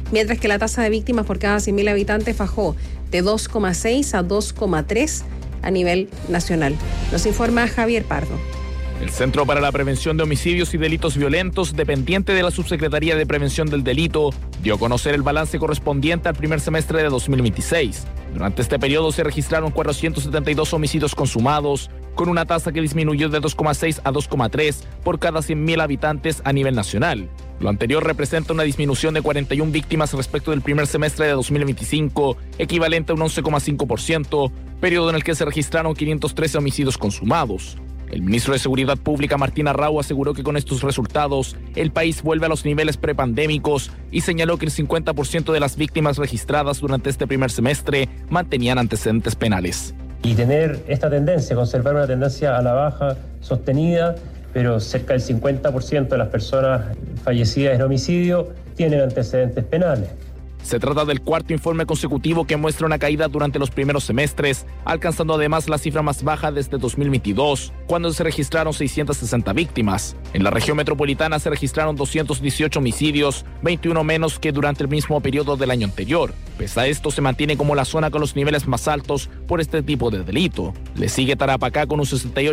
mientras que la tasa de víctimas por cada 100.000 habitantes bajó de 2,6 a 2,3 a nivel nacional. Nos informa Javier Pardo. El Centro para la Prevención de Homicidios y Delitos Violentos, dependiente de la Subsecretaría de Prevención del Delito, dio a conocer el balance correspondiente al primer semestre de 2026. Durante este periodo se registraron 472 homicidios consumados, con una tasa que disminuyó de 2,6 a 2,3 por cada 100.000 habitantes a nivel nacional. Lo anterior representa una disminución de 41 víctimas respecto del primer semestre de 2025, equivalente a un 11,5%, periodo en el que se registraron 513 homicidios consumados. El ministro de Seguridad Pública, Martín Arrau, aseguró que con estos resultados el país vuelve a los niveles prepandémicos y señaló que el 50% de las víctimas registradas durante este primer semestre mantenían antecedentes penales. Y tener esta tendencia, conservar una tendencia a la baja sostenida, pero cerca del 50% de las personas fallecidas en homicidio tienen antecedentes penales. Se trata del cuarto informe consecutivo que muestra una caída durante los primeros semestres, alcanzando además la cifra más baja desde 2022, cuando se registraron 660 víctimas. En la región metropolitana se registraron 218 homicidios, 21 menos que durante el mismo periodo del año anterior. Pese a esto, se mantiene como la zona con los niveles más altos por este tipo de delito. Le sigue Tarapacá con un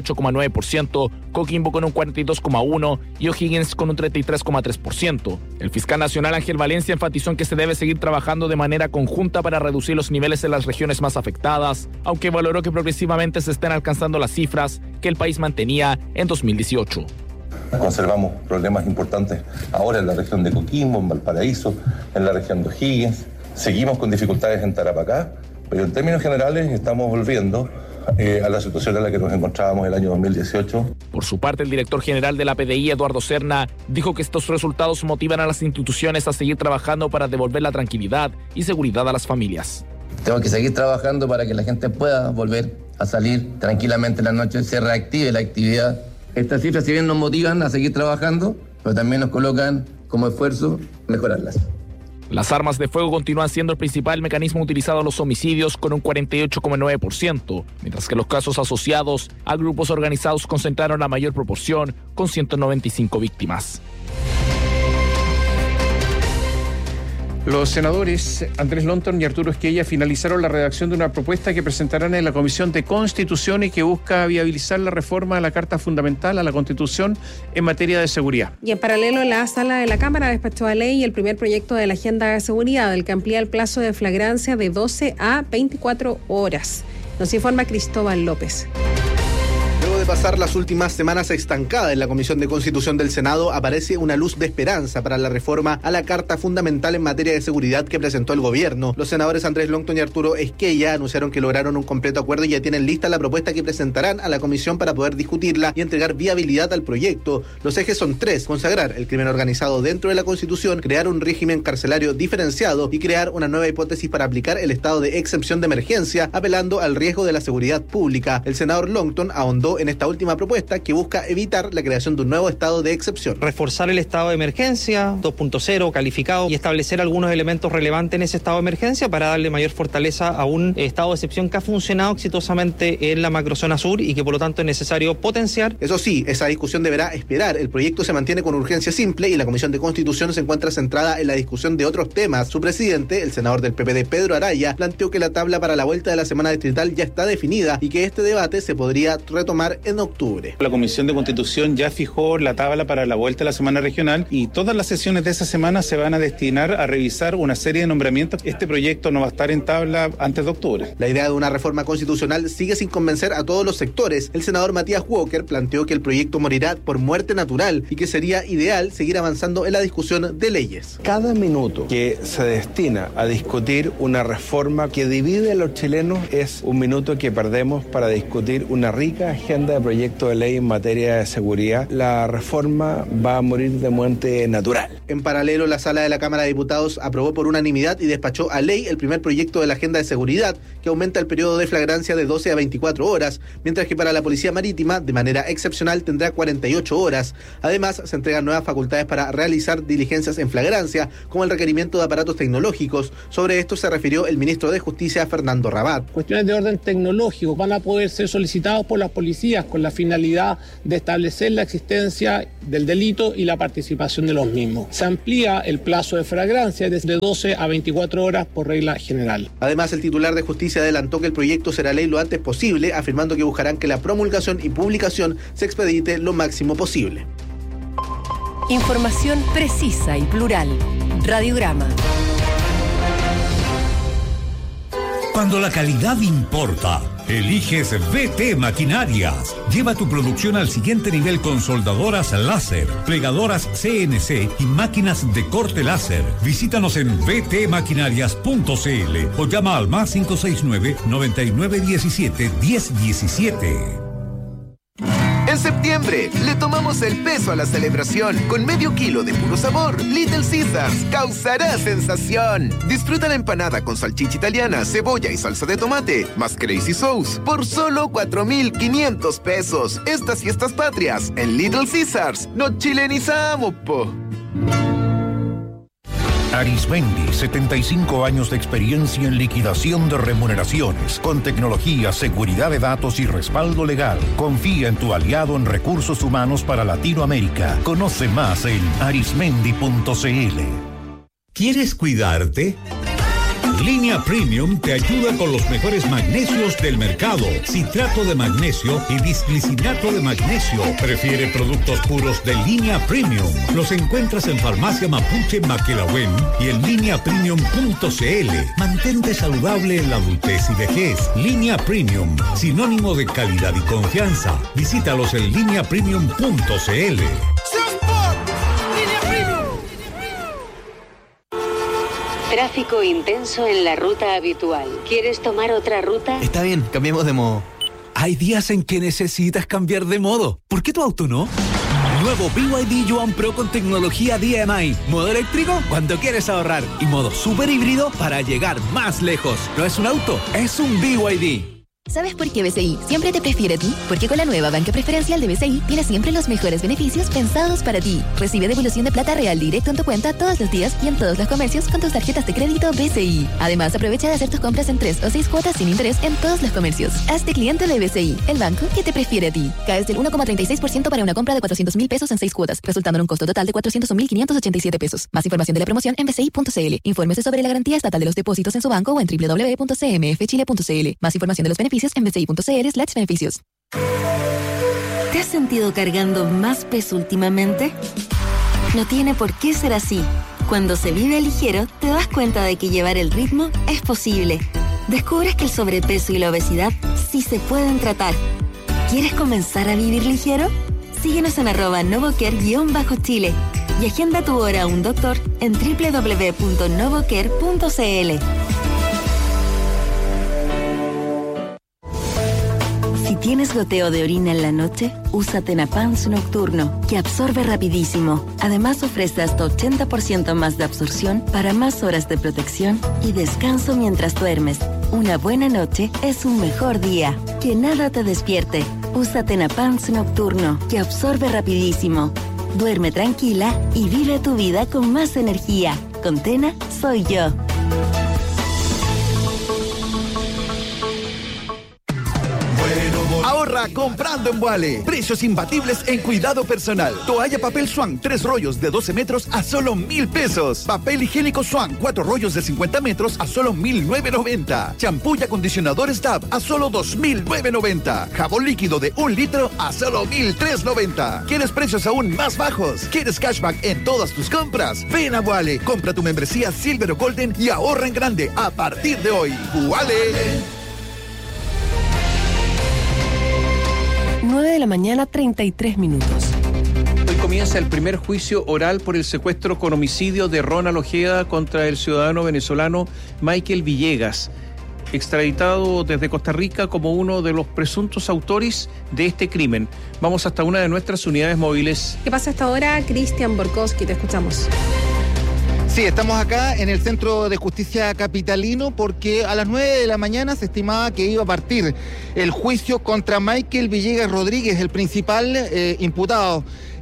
68,9%, Coquimbo con un 42,1% y O'Higgins con un 33,3%. El fiscal nacional Ángel Valencia enfatizó en que se debe seguir trabajando de manera conjunta para reducir los niveles en las regiones más afectadas, aunque valoró que progresivamente se estén alcanzando las cifras que el país mantenía en 2018. Conservamos problemas importantes ahora en la región de Coquimbo, en Valparaíso, en la región de O'Higgins. Seguimos con dificultades en Tarapacá, pero en términos generales estamos volviendo a la situación en la que nos encontrábamos el año 2018. Por su parte, el director general de la PDI, Eduardo Serna, dijo que estos resultados motivan a las instituciones a seguir trabajando para devolver la tranquilidad y seguridad a las familias. Tenemos que seguir trabajando para que la gente pueda volver a salir tranquilamente en la noche, se reactive la actividad. Estas cifras, si bien nos motivan a seguir trabajando, pero también nos colocan como esfuerzo mejorarlas. Las armas de fuego continúan siendo el principal mecanismo utilizado en los homicidios con un 48,9%, mientras que los casos asociados a grupos organizados concentraron la mayor proporción, con 195 víctimas. Los senadores Andrés Longton y Arturo Esquella finalizaron la redacción de una propuesta que presentarán en la Comisión de Constitución y que busca viabilizar la reforma a la Carta Fundamental, a la Constitución, en materia de seguridad. Y en paralelo, la sala de la Cámara despachó a ley el primer proyecto de la Agenda de Seguridad, el que amplía el plazo de flagrancia de 12 a 24 horas. Nos informa Cristóbal López. Luego de pasar las últimas semanas estancada en la Comisión de Constitución del Senado, aparece una luz de esperanza para la reforma a la Carta Fundamental en materia de seguridad que presentó el gobierno. Los senadores Andrés Longton y Arturo Esquella anunciaron que lograron un completo acuerdo y ya tienen lista la propuesta que presentarán a la comisión para poder discutirla y entregar viabilidad al proyecto. Los ejes son tres: consagrar el crimen organizado dentro de la Constitución, crear un régimen carcelario diferenciado y crear una nueva hipótesis para aplicar el estado de excepción de emergencia, apelando al riesgo de la seguridad pública. El senador Longton ahondó en esta última propuesta que busca evitar la creación de un nuevo estado de excepción. Reforzar el estado de emergencia 2.0 calificado y establecer algunos elementos relevantes en ese estado de emergencia para darle mayor fortaleza a un estado de excepción que ha funcionado exitosamente en la macrozona sur y que por lo tanto es necesario potenciar. Eso sí, esa discusión deberá esperar. El proyecto se mantiene con urgencia simple y la Comisión de Constitución se encuentra centrada en la discusión de otros temas. Su presidente, el senador del PPD, Pedro Araya, planteó que la tabla para la vuelta de la semana distrital ya está definida y que este debate se podría retomar en octubre. La Comisión de Constitución ya fijó la tabla para la vuelta de la semana regional y todas las sesiones de esa semana se van a destinar a revisar una serie de nombramientos. Este proyecto no va a estar en tabla antes de octubre. La idea de una reforma constitucional sigue sin convencer a todos los sectores. El senador Matías Walker planteó que el proyecto morirá por muerte natural y que sería ideal seguir avanzando en la discusión de leyes. Cada minuto que se destina a discutir una reforma que divide a los chilenos es un minuto que perdemos para discutir una rica agenda de proyecto de ley en materia de seguridad. La reforma va a morir de muerte natural. En paralelo, la Sala de la Cámara de Diputados aprobó por unanimidad y despachó a ley el primer proyecto de la Agenda de Seguridad, que aumenta el periodo de flagrancia de 12 a 24 horas, mientras que para la Policía Marítima, de manera excepcional, tendrá 48 horas. Además, se entregan nuevas facultades para realizar diligencias en flagrancia, como el requerimiento de aparatos tecnológicos. Sobre esto se refirió el ministro de Justicia, Fernando Rabat. Cuestiones de orden tecnológico van a poder ser solicitados por las policías días con la finalidad de establecer la existencia del delito y la participación de los mismos. Se amplía el plazo de flagrancia desde 12 a 24 horas por regla general. Además, el titular de Justicia adelantó que el proyecto será ley lo antes posible, afirmando que buscarán que la promulgación y publicación se expedite lo máximo posible. Información precisa y plural. Radiograma. Cuando la calidad importa, eliges VT Maquinarias. Lleva tu producción al siguiente nivel con soldadoras láser, plegadoras CNC y máquinas de corte láser. Visítanos en vtmaquinarias.cl o llama al más 569-9917-1017. En septiembre, le tomamos el peso a la celebración con medio kilo de puro sabor. Little Caesars causará sensación. Disfruta la empanada con salchicha italiana, cebolla y salsa de tomate, más Crazy Sauce, por solo 4,500 pesos. Estas fiestas patrias, en Little Caesars, nos chilenizamos, po. Arismendi, 75 años de experiencia en liquidación de remuneraciones, con tecnología, seguridad de datos y respaldo legal. Confía en tu aliado en recursos humanos para Latinoamérica. Conoce más en arismendi.cl. ¿Quieres cuidarte? Línea Premium te ayuda con los mejores magnesios del mercado. Citrato de magnesio y disglicinato de magnesio. Prefiere productos puros de Línea Premium. Los encuentras en Farmacia Mapuche Maquelahuen y en lineapremium.cl. Mantente saludable en la adultez y vejez. Línea Premium, sinónimo de calidad y confianza. Visítalos en lineapremium.cl. Tráfico intenso en la ruta habitual. ¿Quieres tomar otra ruta? Está bien, cambiemos de modo. Hay días en que necesitas cambiar de modo. ¿Por qué tu auto no? Nuevo BYD Yuan Pro con tecnología DMI. Modo eléctrico cuando quieres ahorrar. Y modo super híbrido para llegar más lejos. No es un auto, es un BYD. ¿Sabes por qué BCI siempre te prefiere a ti? Porque con la nueva banca preferencial de BCI tienes siempre los mejores beneficios pensados para ti. Recibe devolución de plata real directo en tu cuenta todos los días y en todos los comercios con tus tarjetas de crédito BCI. Además, aprovecha de hacer tus compras en 3 o 6 cuotas sin interés en todos los comercios. Hazte cliente de BCI, el banco que te prefiere a ti. Caes del 1,36% para una compra de 400,000 pesos en 6 cuotas, resultando en un costo total de 401,587 pesos. Más información de la promoción en bci.cl. Infórmese sobre la garantía estatal de los depósitos en su banco o en www.cmfchile.cl. Más información de los beneficios en bci.cl/beneficios. ¿Te has sentido cargando más peso últimamente? No tiene por qué ser así. Cuando se vive ligero, te das cuenta de que llevar el ritmo es posible. Descubres que el sobrepeso y la obesidad sí se pueden tratar. ¿Quieres comenzar a vivir ligero? Síguenos en @novocare_Chile y agenda tu hora a un doctor en www.novocare.cl. Si tienes goteo de orina en la noche, usa Tenapans Nocturno, que absorbe rapidísimo. Además, ofrece hasta 80% más de absorción para más horas de protección y descanso mientras duermes. Una buena noche es un mejor día. Que nada te despierte. Usa Tenapans Nocturno, que absorbe rapidísimo. Duerme tranquila y vive tu vida con más energía. Con Tena, soy yo. Ahorra comprando en Vuale. Precios imbatibles en cuidado personal. Toalla papel Swan, 3 rollos de 12 metros a solo 1,000 pesos. Papel higiénico Swan, 4 rollos de 50 metros a solo 1,990. Champú y acondicionadores Dab a solo 2,990. Jabón líquido de 1 litro a solo 1,390. ¿Quieres precios aún más bajos? ¿Quieres cashback en todas tus compras? Ven a Vuale. Compra tu membresía Silver o Golden y ahorra en grande a partir de hoy. ¡Vuale! 9:33 a.m. Hoy comienza el primer juicio oral por el secuestro con homicidio de Ronald Ojeda contra el ciudadano venezolano Michael Villegas, extraditado desde Costa Rica como uno de los presuntos autores de este crimen. Vamos hasta una de nuestras unidades móviles. ¿Qué pasa hasta ahora? Cristian Borkowski, te escuchamos. Sí, estamos acá en el Centro de Justicia Capitalino porque a las 9 de la mañana se estimaba que iba a partir el juicio contra Michael Villegas Rodríguez, el principal imputado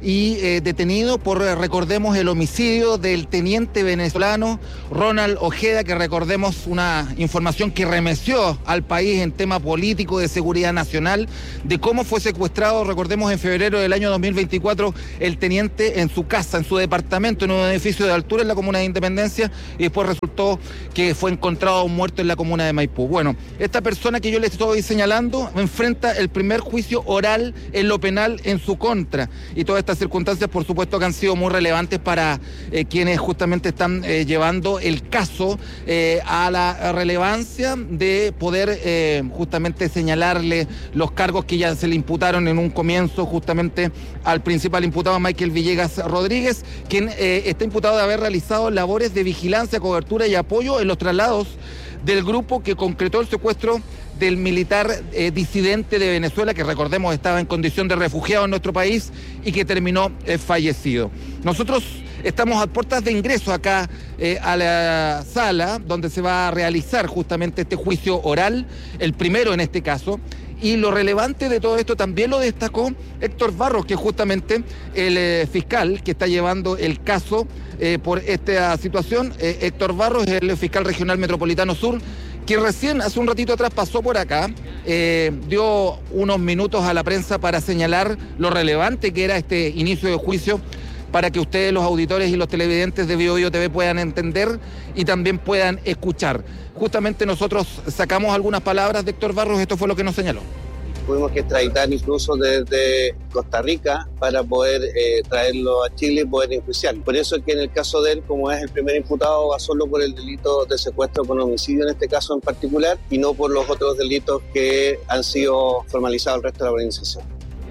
y detenido por, recordemos, el homicidio del teniente venezolano Ronald Ojeda, que recordemos una información que remeció al país en tema político de seguridad nacional, de cómo fue secuestrado, recordemos, en febrero del año 2024, el teniente en su casa, en su departamento, en un edificio de altura en la comuna de Independencia, y después resultó que fue encontrado muerto en la comuna de Maipú. Bueno, esta persona que yo les estoy señalando enfrenta el primer juicio oral en lo penal en su contra, y todas estas circunstancias, por supuesto, que han sido muy relevantes para quienes justamente están llevando el caso a la relevancia de poder justamente señalarle los cargos que ya se le imputaron en un comienzo justamente al principal imputado Michael Villegas Rodríguez, quien está imputado de haber realizado labores de vigilancia, cobertura y apoyo en los traslados del grupo que concretó el secuestro del militar disidente de Venezuela, que recordemos estaba en condición de refugiado en nuestro país y que terminó fallecido. Nosotros estamos a puertas de ingreso acá a la sala donde se va a realizar justamente este juicio oral, el primero en este caso. Y lo relevante de todo esto también lo destacó Héctor Barros, que es justamente el fiscal que está llevando el caso por esta situación. Héctor Barros es el fiscal regional metropolitano sur, que recién, hace un ratito atrás, pasó por acá, dio unos minutos a la prensa para señalar lo relevante que era este inicio de juicio, para que ustedes, los auditores y los televidentes de Bio Bio TV, puedan entender y también puedan escuchar. Justamente nosotros sacamos algunas palabras de Héctor Barros, esto fue lo que nos señaló. Tuvimos que extraditar incluso desde Costa Rica para poder traerlo a Chile y poder enjuiciar. Por eso es que en el caso de él, como es el primer imputado, va solo por el delito de secuestro con homicidio en este caso en particular, y no por los otros delitos que han sido formalizados el resto de la organización.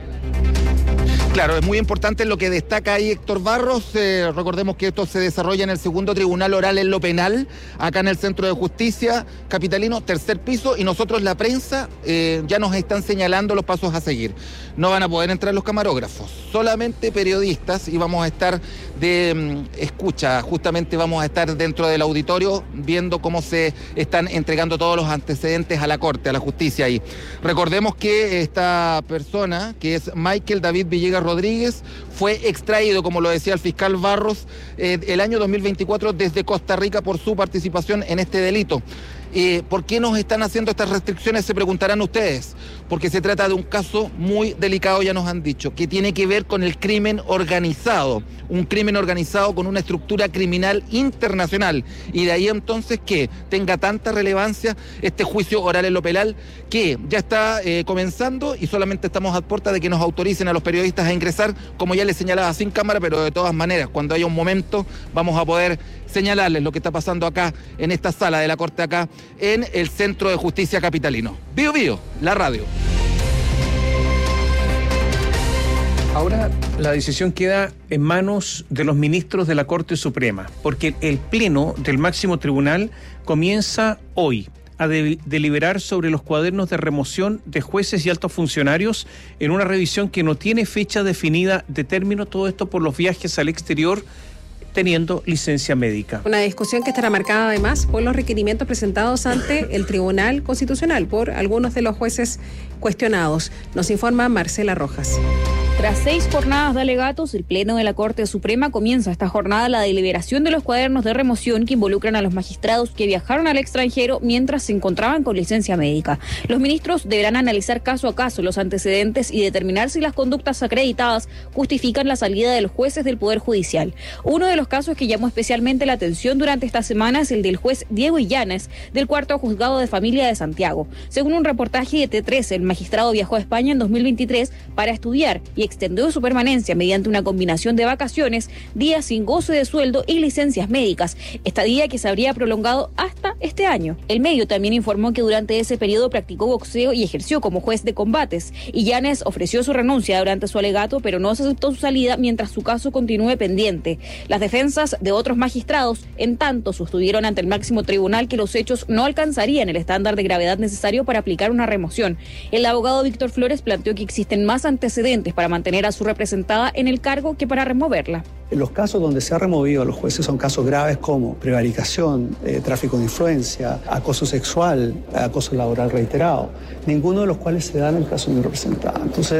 Claro, es muy importante lo que destaca ahí Héctor Barros. Recordemos que esto se desarrolla en el segundo tribunal oral en lo penal, acá en el Centro de Justicia Capitalino, tercer piso, y nosotros, la prensa, ya nos están señalando los pasos a seguir. No van a poder entrar los camarógrafos, solamente periodistas, y vamos a estar de escucha, justamente vamos a estar dentro del auditorio viendo cómo se están entregando todos los antecedentes a la Corte, a la justicia ahí. Recordemos que esta persona, que es Michael David Villegas Rodríguez, fue extraído, como lo decía el fiscal Barros, el año 2024 desde Costa Rica por su participación en este delito. ¿Por qué nos están haciendo estas restricciones? Se preguntarán ustedes. Porque se trata de un caso muy delicado, ya nos han dicho, que tiene que ver con el crimen organizado. Un crimen organizado con una estructura criminal internacional. Y de ahí entonces que tenga tanta relevancia este juicio oral en lo penal, que ya está comenzando, y solamente estamos a puerta de que nos autoricen a los periodistas a ingresar, como ya les señalaba, sin cámara, pero de todas maneras, cuando haya un momento, vamos a poder señalarles lo que está pasando acá en esta sala de la Corte, acá en el Centro de Justicia Capitalino. Bio Bio, la radio. Ahora la decisión queda en manos de los ministros de la Corte Suprema, porque el Pleno del Máximo Tribunal comienza hoy a deliberar sobre los cuadernos de remoción de jueces y altos funcionarios en una revisión que no tiene fecha definida de término, todo esto por los viajes al exterior teniendo licencia médica. Una discusión que estará marcada además por los requerimientos presentados ante el Tribunal Constitucional por algunos de los jueces cuestionados. Nos informa Marcela Rojas. Tras 6 jornadas de alegatos, el Pleno de la Corte Suprema comienza esta jornada la deliberación de los cuadernos de remoción que involucran a los magistrados que viajaron al extranjero mientras se encontraban con licencia médica. Los ministros deberán analizar caso a caso los antecedentes y determinar si las conductas acreditadas justifican la salida de los jueces del Poder Judicial. Uno de los casos que llamó especialmente la atención durante esta semana es el del juez Diego Illanes, del Cuarto Juzgado de Familia de Santiago. Según un reportaje de T13, el magistrado viajó a España en 2023 para estudiar y extendió su permanencia mediante una combinación de vacaciones, días sin goce de sueldo y licencias médicas, estadía que se habría prolongado hasta este año. El medio también informó que durante ese periodo practicó boxeo y ejerció como juez de combates. Illanes ofreció su renuncia durante su alegato, pero no se aceptó su salida mientras su caso continúe pendiente. Las defensas de otros magistrados, en tanto, sostuvieron ante el máximo tribunal que los hechos no alcanzarían el estándar de gravedad necesario para aplicar una remoción. El abogado Víctor Flores planteó que existen más antecedentes para mantener a su representada en el cargo que para removerla. Los casos donde se ha removido a los jueces son casos graves como prevaricación, tráfico de influencia, acoso sexual, acoso laboral reiterado, ninguno de los cuales se da en el caso de mi representada. Entonces,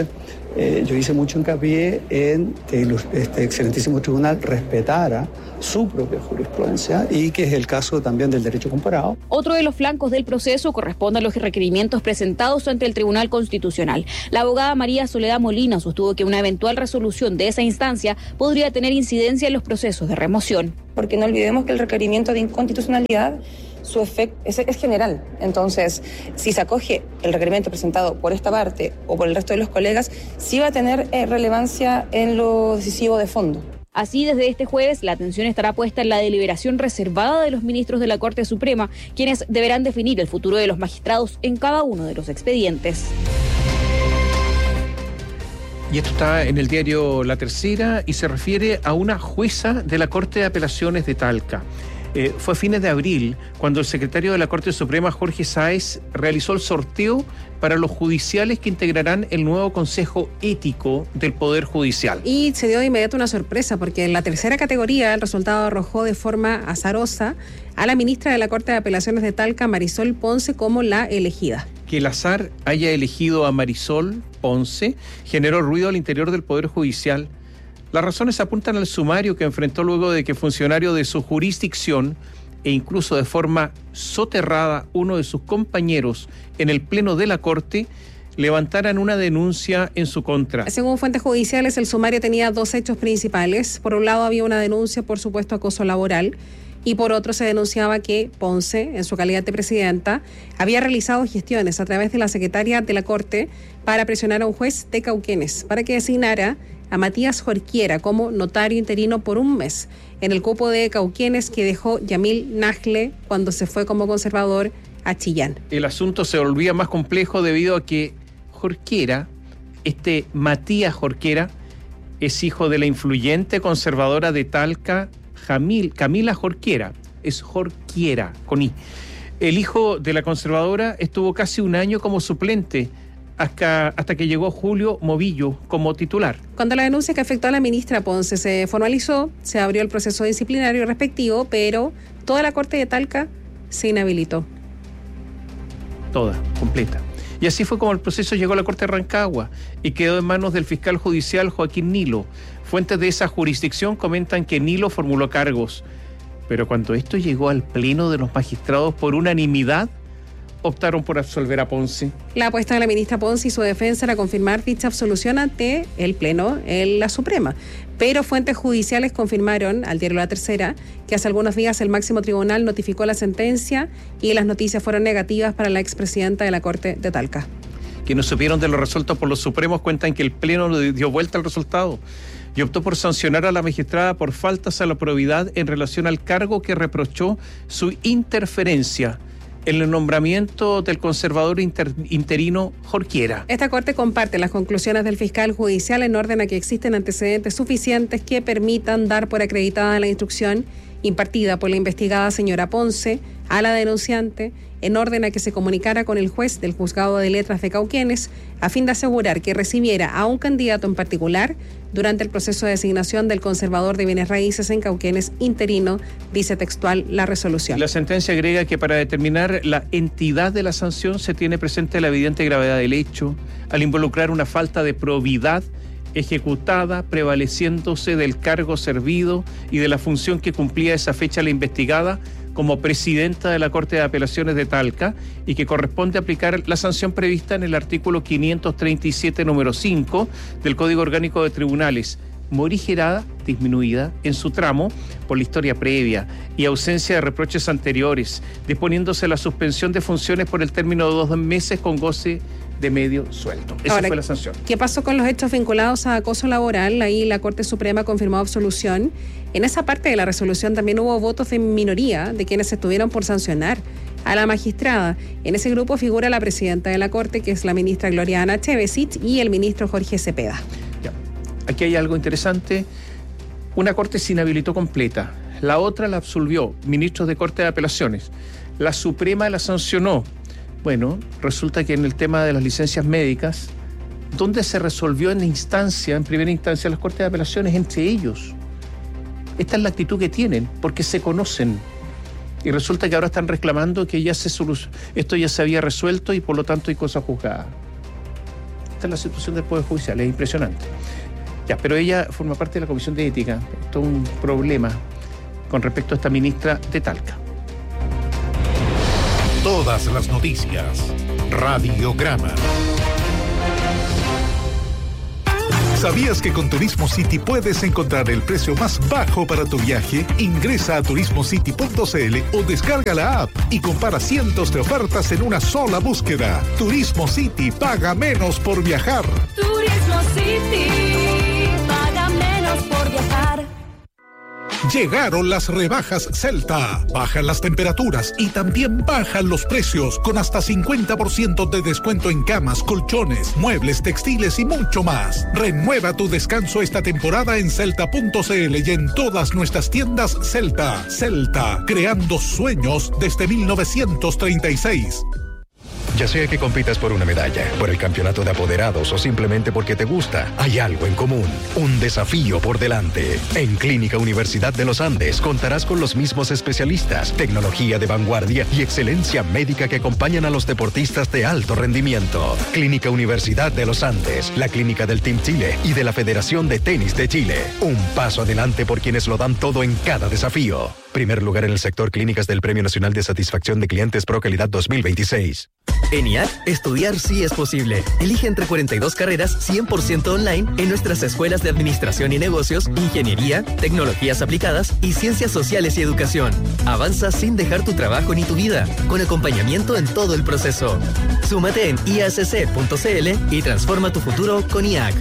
yo hice mucho hincapié en que este excelentísimo tribunal respetara su propia jurisprudencia y que es el caso también del derecho comparado. Otro de los flancos del proceso corresponde a los requerimientos presentados ante el Tribunal Constitucional. La abogada María Soledad Molina sostuvo que una eventual resolución de esa instancia podría tener incidencia en los procesos de remoción. Porque no olvidemos que el requerimiento de inconstitucionalidad, su efecto es general. Entonces, si se acoge el requerimiento presentado por esta parte o por el resto de los colegas, sí va a tener relevancia en lo decisivo de fondo. Así, desde este jueves, la atención estará puesta en la deliberación reservada de los ministros de la Corte Suprema, quienes deberán definir el futuro de los magistrados en cada uno de los expedientes. Y esto está en el diario La Tercera y se refiere a una jueza de la Corte de Apelaciones de Talca. Fue a fines de abril cuando el secretario de la Corte Suprema, Jorge Sáez, realizó el sorteo para los judiciales que integrarán el nuevo Consejo Ético del Poder Judicial. Y se dio de inmediato una sorpresa, porque en la tercera categoría el resultado arrojó de forma azarosa a la ministra de la Corte de Apelaciones de Talca, Marisol Ponce, como la elegida. Que el azar haya elegido a Marisol Ponce generó ruido al interior del Poder Judicial. Las razones apuntan al sumario que enfrentó luego de que funcionario de su jurisdicción e incluso de forma soterrada uno de sus compañeros en el Pleno de la Corte levantaran una denuncia en su contra. Según fuentes judiciales, el sumario tenía dos hechos principales. Por un lado, había una denuncia por supuesto acoso laboral y por otro se denunciaba que Ponce, en su calidad de presidenta, había realizado gestiones a través de la secretaria de la Corte para presionar a un juez de Cauquenes para que designara a Matías Jorquiera como notario interino por un mes en el cupo de Cauquenes que dejó Yamil Nagle cuando se fue como conservador a Chillán. El asunto se volvía más complejo debido a que Jorquiera, Matías Jorquiera, es hijo de la influyente conservadora de Talca, Camila Jorquiera, es Jorquiera, con I. El hijo de la conservadora estuvo casi un año como suplente, hasta que llegó Julio Movillo como titular. Cuando la denuncia que afectó a la ministra Ponce se formalizó, se abrió el proceso disciplinario respectivo, pero toda la Corte de Talca se inhabilitó. Toda, completa. Y así fue como el proceso llegó a la Corte de Rancagua y quedó en manos del fiscal judicial Joaquín Nilo. Fuentes de esa jurisdicción comentan que Nilo formuló cargos, pero cuando esto llegó al Pleno de los magistrados por unanimidad, optaron por absolver a Ponce. La apuesta de la ministra Ponce y su defensa era confirmar dicha absolución ante el Pleno en la Suprema. Pero fuentes judiciales confirmaron al diario La Tercera que hace algunos días el máximo tribunal notificó la sentencia y las noticias fueron negativas para la expresidenta de la Corte de Talca. Quienes supieron de lo resuelto por los Supremos cuentan que el Pleno dio vuelta al resultado y optó por sancionar a la magistrada por faltas a la probidad en relación al cargo que reprochó su interferencia en el nombramiento del conservador interino Jorquiera. Esta Corte comparte las conclusiones del fiscal judicial en orden a que existen antecedentes suficientes que permitan dar por acreditada la instrucción impartida por la investigada señora Ponce a la denunciante en orden a que se comunicara con el juez del Juzgado de Letras de Cauquenes a fin de asegurar que recibiera a un candidato en particular durante el proceso de designación del conservador de bienes raíces en Cauquenes interino, dice textual la resolución. La sentencia agrega que para determinar la entidad de la sanción se tiene presente la evidente gravedad del hecho al involucrar una falta de probidad ejecutada prevaleciéndose del cargo servido y de la función que cumplía esa fecha la investigada como presidenta de la Corte de Apelaciones de Talca y que corresponde aplicar la sanción prevista en el artículo 537, número 5 del Código Orgánico de Tribunales, morigerada, disminuida en su tramo por la historia previa y ausencia de reproches anteriores, disponiéndose la suspensión de funciones por el término de 2 meses con goce de medio sueldo. Esa fue la sanción. ¿Qué pasó con los hechos vinculados a acoso laboral? Ahí la Corte Suprema confirmó absolución. En esa parte de la resolución también hubo votos de minoría de quienes estuvieron por sancionar a la magistrada. En ese grupo figura la presidenta de la Corte, que es la ministra Gloriana Chevesic, y el ministro Jorge Cepeda. Ya. Aquí hay algo interesante. Una Corte se inhabilitó completa, la otra la absolvió, ministros de Corte de Apelaciones. La Suprema la sancionó. Bueno, resulta que en el tema de las licencias médicas, ¿dónde se resolvió en primera instancia las Cortes de Apelaciones entre ellos? Esta es la actitud que tienen, porque se conocen. Y resulta que ahora están reclamando que esto ya se había resuelto y por lo tanto hay cosas juzgadas. esta es la situación del Poder Judicial, es impresionante. Ya, pero ella forma parte de la Comisión de Ética, todo un problema con respecto a esta ministra de Talca. Todas las noticias. Radiograma. ¿Sabías que con Turismo City puedes encontrar el precio más bajo para tu viaje? Ingresa a turismocity.cl o descarga la app y compara cientos de ofertas en una sola búsqueda. Turismo City, paga menos por viajar. Turismo City, paga menos por viajar. Llegaron las rebajas Celta. Bajan las temperaturas y también bajan los precios con hasta 50% de descuento en camas, colchones, muebles, textiles y mucho más. Renueva tu descanso esta temporada en celta.cl y en todas nuestras tiendas Celta. Celta, creando sueños desde 1936. Ya sea que compitas por una medalla, por el campeonato de apoderados o simplemente porque te gusta, hay algo en común, un desafío por delante. En Clínica Universidad de los Andes contarás con los mismos especialistas, tecnología de vanguardia y excelencia médica que acompañan a los deportistas de alto rendimiento. Clínica Universidad de los Andes, la clínica del Team Chile y de la Federación de Tenis de Chile. Un paso adelante por quienes lo dan todo en cada desafío. Primer lugar en el sector clínicas del Premio Nacional de Satisfacción de Clientes Pro Calidad 2026. En IAC, estudiar sí es posible. Elige entre 42 carreras 100% online en nuestras escuelas de Administración y Negocios, Ingeniería, Tecnologías Aplicadas y Ciencias Sociales y Educación. Avanza sin dejar tu trabajo ni tu vida, con acompañamiento en todo el proceso. Súmate en iacc.cl y transforma tu futuro con IAC.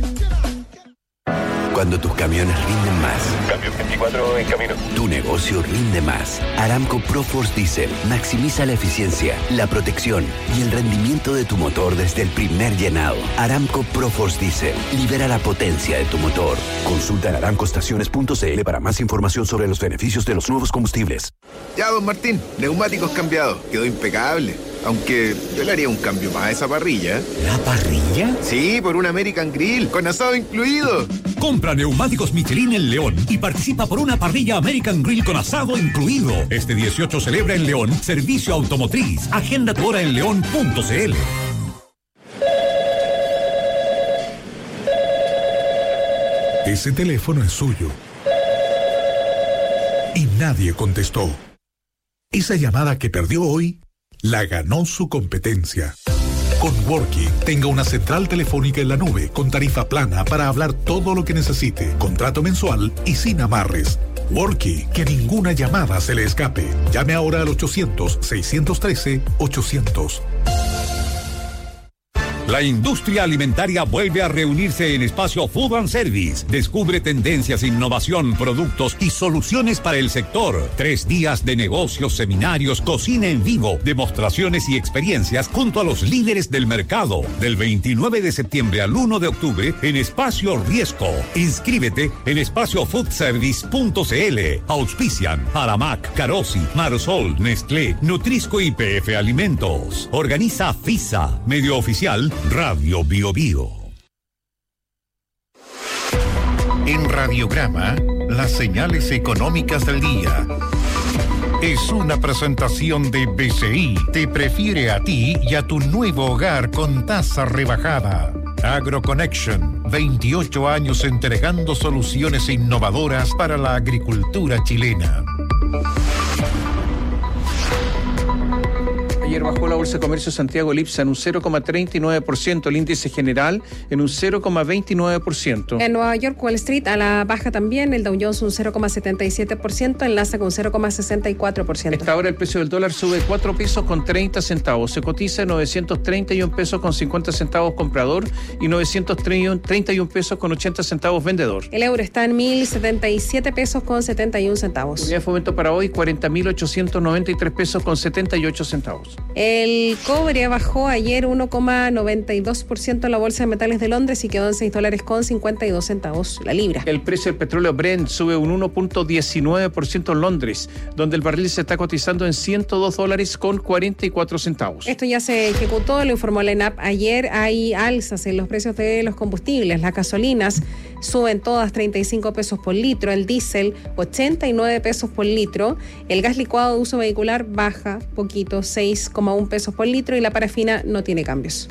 Cuando tus camiones rinden más. Cambio 24 en camino. Tu negocio rinde más. Aramco ProForce Diesel maximiza la eficiencia, la protección y el rendimiento de tu motor desde el primer llenado. Aramco ProForce Diesel libera la potencia de tu motor. Consulta en aramcoestaciones.cl para más información sobre los beneficios de los nuevos combustibles. Ya, don Martín, neumáticos cambiados. Quedó impecable. Aunque yo le haría un cambio más a esa parrilla. ¿La parrilla? Sí, por un American Grill, con asado incluido. Compra neumáticos Michelin en León y participa por una parrilla American Grill con asado incluido. Este 18 celebra en León Servicio Automotriz. Agenda tu hora en león.cl. Ese teléfono es suyo. Y nadie contestó. Esa llamada que perdió hoy la ganó su competencia. Con Worky, tenga una central telefónica en la nube con tarifa plana para hablar todo lo que necesite, contrato mensual y sin amarres. Worky, que ninguna llamada se le escape. Llame ahora al 800-613-800. La industria alimentaria vuelve a reunirse en Espacio Food and Service. Descubre tendencias, innovación, productos y soluciones para el sector. 3 días de negocios, seminarios, cocina en vivo, demostraciones y experiencias junto a los líderes del mercado. Del 29 de septiembre al 1 de octubre en Espacio Riesco. Inscríbete en espaciofoodservice.cl. Auspician Aramac, Carosi, Marsol, Nestlé, Nutrisco y PF Alimentos. Organiza FISA, medio oficial Radio Bio Bio. En Radiograma, las señales económicas del día. Es una presentación de BCI. Te prefiere a ti y a tu nuevo hogar con tasa rebajada. AgroConnection, 28 años entregando soluciones innovadoras para la agricultura chilena. Ayer bajó la Bolsa de Comercio Santiago Lipsa en un 0,39%, el índice general en un 0,29%. En Nueva York, Wall Street a la baja también, el Dow Jones un 0,77%, el Nasdaq un 0,64%. Esta hora el precio del dólar sube 4 pesos con 30 centavos, se cotiza en 931 pesos con 50 centavos comprador y 931 pesos con 80 centavos vendedor. El euro está en 1.077 pesos con 71 centavos. Unidad de fomento para hoy 40.893 pesos con 78 centavos. El cobre bajó ayer 1,92% en la Bolsa de Metales de Londres y quedó en $6.52 la libra. El precio del petróleo Brent sube un 1,19% en Londres, donde el barril se está cotizando en $102.44. Esto ya se ejecutó, lo informó la ENAP ayer. Hay alzas en los precios de los combustibles. Las gasolinas suben todas 35 pesos por litro, el diésel 89 pesos por litro, el gas licuado de uso vehicular baja poquito, 6,1 pesos por litro y la parafina no tiene cambios.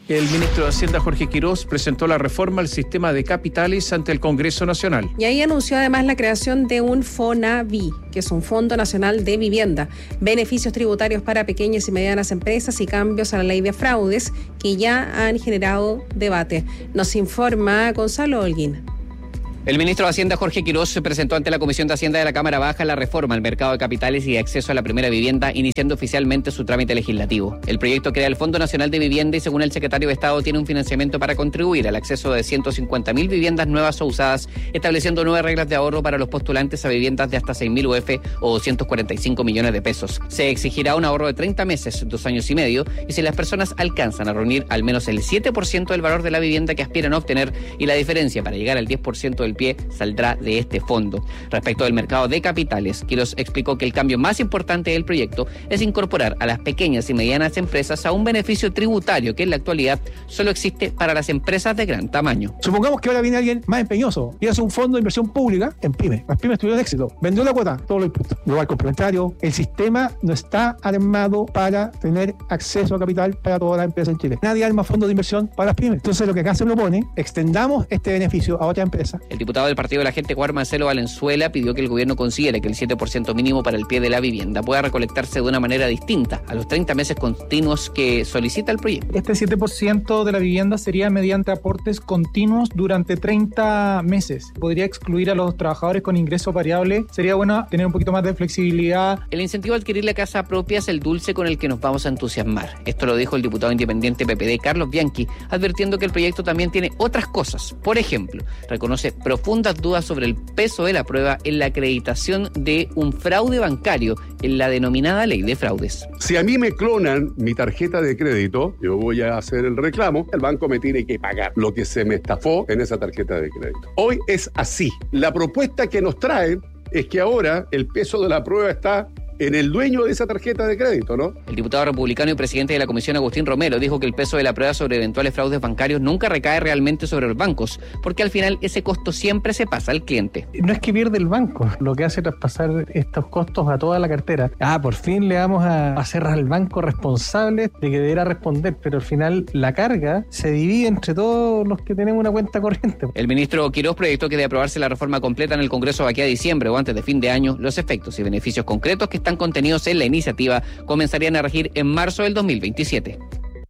El ministro de Hacienda, Jorge Quirós, presentó la reforma al sistema de capitales ante el Congreso Nacional. Y ahí anunció además la creación de un FONAVI, que es un Fondo Nacional de Vivienda, beneficios tributarios para pequeñas y medianas empresas y cambios a la ley de fraudes que ya han generado debate. Nos informa Gonzalo Holguín. El ministro de Hacienda, Jorge Quirós, presentó ante la Comisión de Hacienda de la Cámara Baja la reforma al mercado de capitales y de acceso a la primera vivienda, iniciando oficialmente su trámite legislativo. El proyecto crea el Fondo Nacional de Vivienda y, según el secretario de Estado, tiene un financiamiento para contribuir al acceso de 150.000 viviendas nuevas o usadas, estableciendo nuevas reglas de ahorro para los postulantes a viviendas de hasta 6.000 UF o 245 millones de pesos. Se exigirá un ahorro de 30 meses, 2 años y medio, y si las personas alcanzan a reunir al menos el 7% del valor de la vivienda que aspiran a obtener, y la diferencia para llegar al 10% del pie saldrá de este fondo. Respecto del mercado de capitales, Quirós explicó que el cambio más importante del proyecto es incorporar a las pequeñas y medianas empresas a un beneficio tributario que en la actualidad solo existe para las empresas de gran tamaño. Supongamos que ahora viene alguien más empeñoso y hace un fondo de inversión pública en pymes. Las pymes tuvieron éxito, vendió la cuota, todo lo impuesto, global complementario. El sistema no está armado para tener acceso a capital para toda la empresa en Chile. Nadie arma fondos de inversión para las pymes. Entonces lo que acá se propone, extendamos este beneficio a otra empresa. El diputado del Partido de la Gente, Juan Marcelo Valenzuela, pidió que el gobierno considere que el 7% mínimo para el pie de la vivienda pueda recolectarse de una manera distinta a los 30 meses continuos que solicita el proyecto. Este 7% de la vivienda sería mediante aportes continuos durante 30 meses. Podría excluir a los trabajadores con ingreso variable. Sería bueno tener un poquito más de flexibilidad. El incentivo a adquirir la casa propia es el dulce con el que nos vamos a entusiasmar. Esto lo dijo el diputado independiente PPD, Carlos Bianchi, advirtiendo que el proyecto también tiene otras cosas. Por ejemplo, reconoce profundas dudas sobre el peso de la prueba en la acreditación de un fraude bancario en la denominada ley de fraudes. Si a mí me clonan mi tarjeta de crédito, yo voy a hacer el reclamo, el banco me tiene que pagar lo que se me estafó en esa tarjeta de crédito. Hoy es así. La propuesta que nos traen es que ahora el peso de la prueba está en el dueño de esa tarjeta de crédito, ¿no? El diputado republicano y presidente de la Comisión, Agustín Romero, dijo que el peso de la prueba sobre eventuales fraudes bancarios nunca recae realmente sobre los bancos, porque al final ese costo siempre se pasa al cliente. No es que pierde el banco, lo que hace es traspasar estos costos a toda la cartera. Por fin le vamos a hacer al banco responsable de que deberá responder, pero al final la carga se divide entre todos los que tenemos una cuenta corriente. El ministro Quirós proyectó que de aprobarse la reforma completa en el Congreso de aquí a diciembre o antes de fin de año, los efectos y beneficios concretos que están contenidos en la iniciativa comenzarían a regir en marzo del 2027.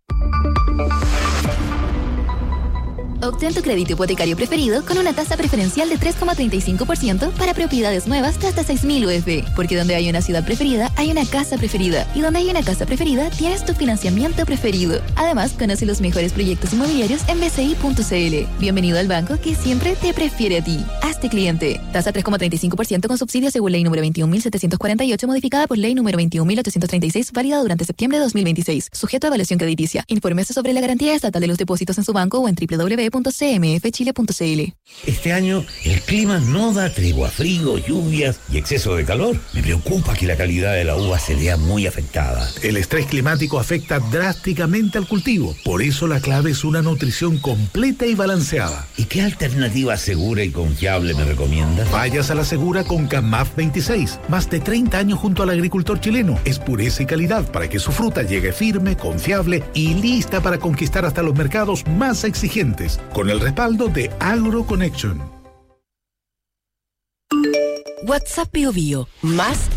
Obtén tu crédito hipotecario preferido con una tasa preferencial de 3,35% para propiedades nuevas de hasta 6.000 UF. Porque donde hay una ciudad preferida, hay una casa preferida. Y donde hay una casa preferida, tienes tu financiamiento preferido. Además, conoce los mejores proyectos inmobiliarios en bci.cl. Bienvenido al banco que siempre te prefiere a ti. Hazte cliente. Tasa 3,35% con subsidio según ley número 21.748, modificada por ley número 21.836, válida durante septiembre de 2026. Sujeto a evaluación crediticia. Infórmese sobre la garantía estatal de los depósitos en su banco o en www.cmfchile.cl. Este año el clima no da tregua, frío, lluvias y exceso de calor. Me preocupa que la calidad de la uva se vea muy afectada. El estrés climático afecta drásticamente al cultivo. Por eso la clave es una nutrición completa y balanceada. ¿Y qué alternativa segura y confiable me recomiendas? Vayas a la segura con CAMAF 26. Más de 30 años junto al agricultor chileno. Es pureza y calidad para que su fruta llegue firme, confiable y lista para conquistar hasta los mercados más exigentes. Con el respaldo de AgroConnection. WhatsApp Bio Bio, más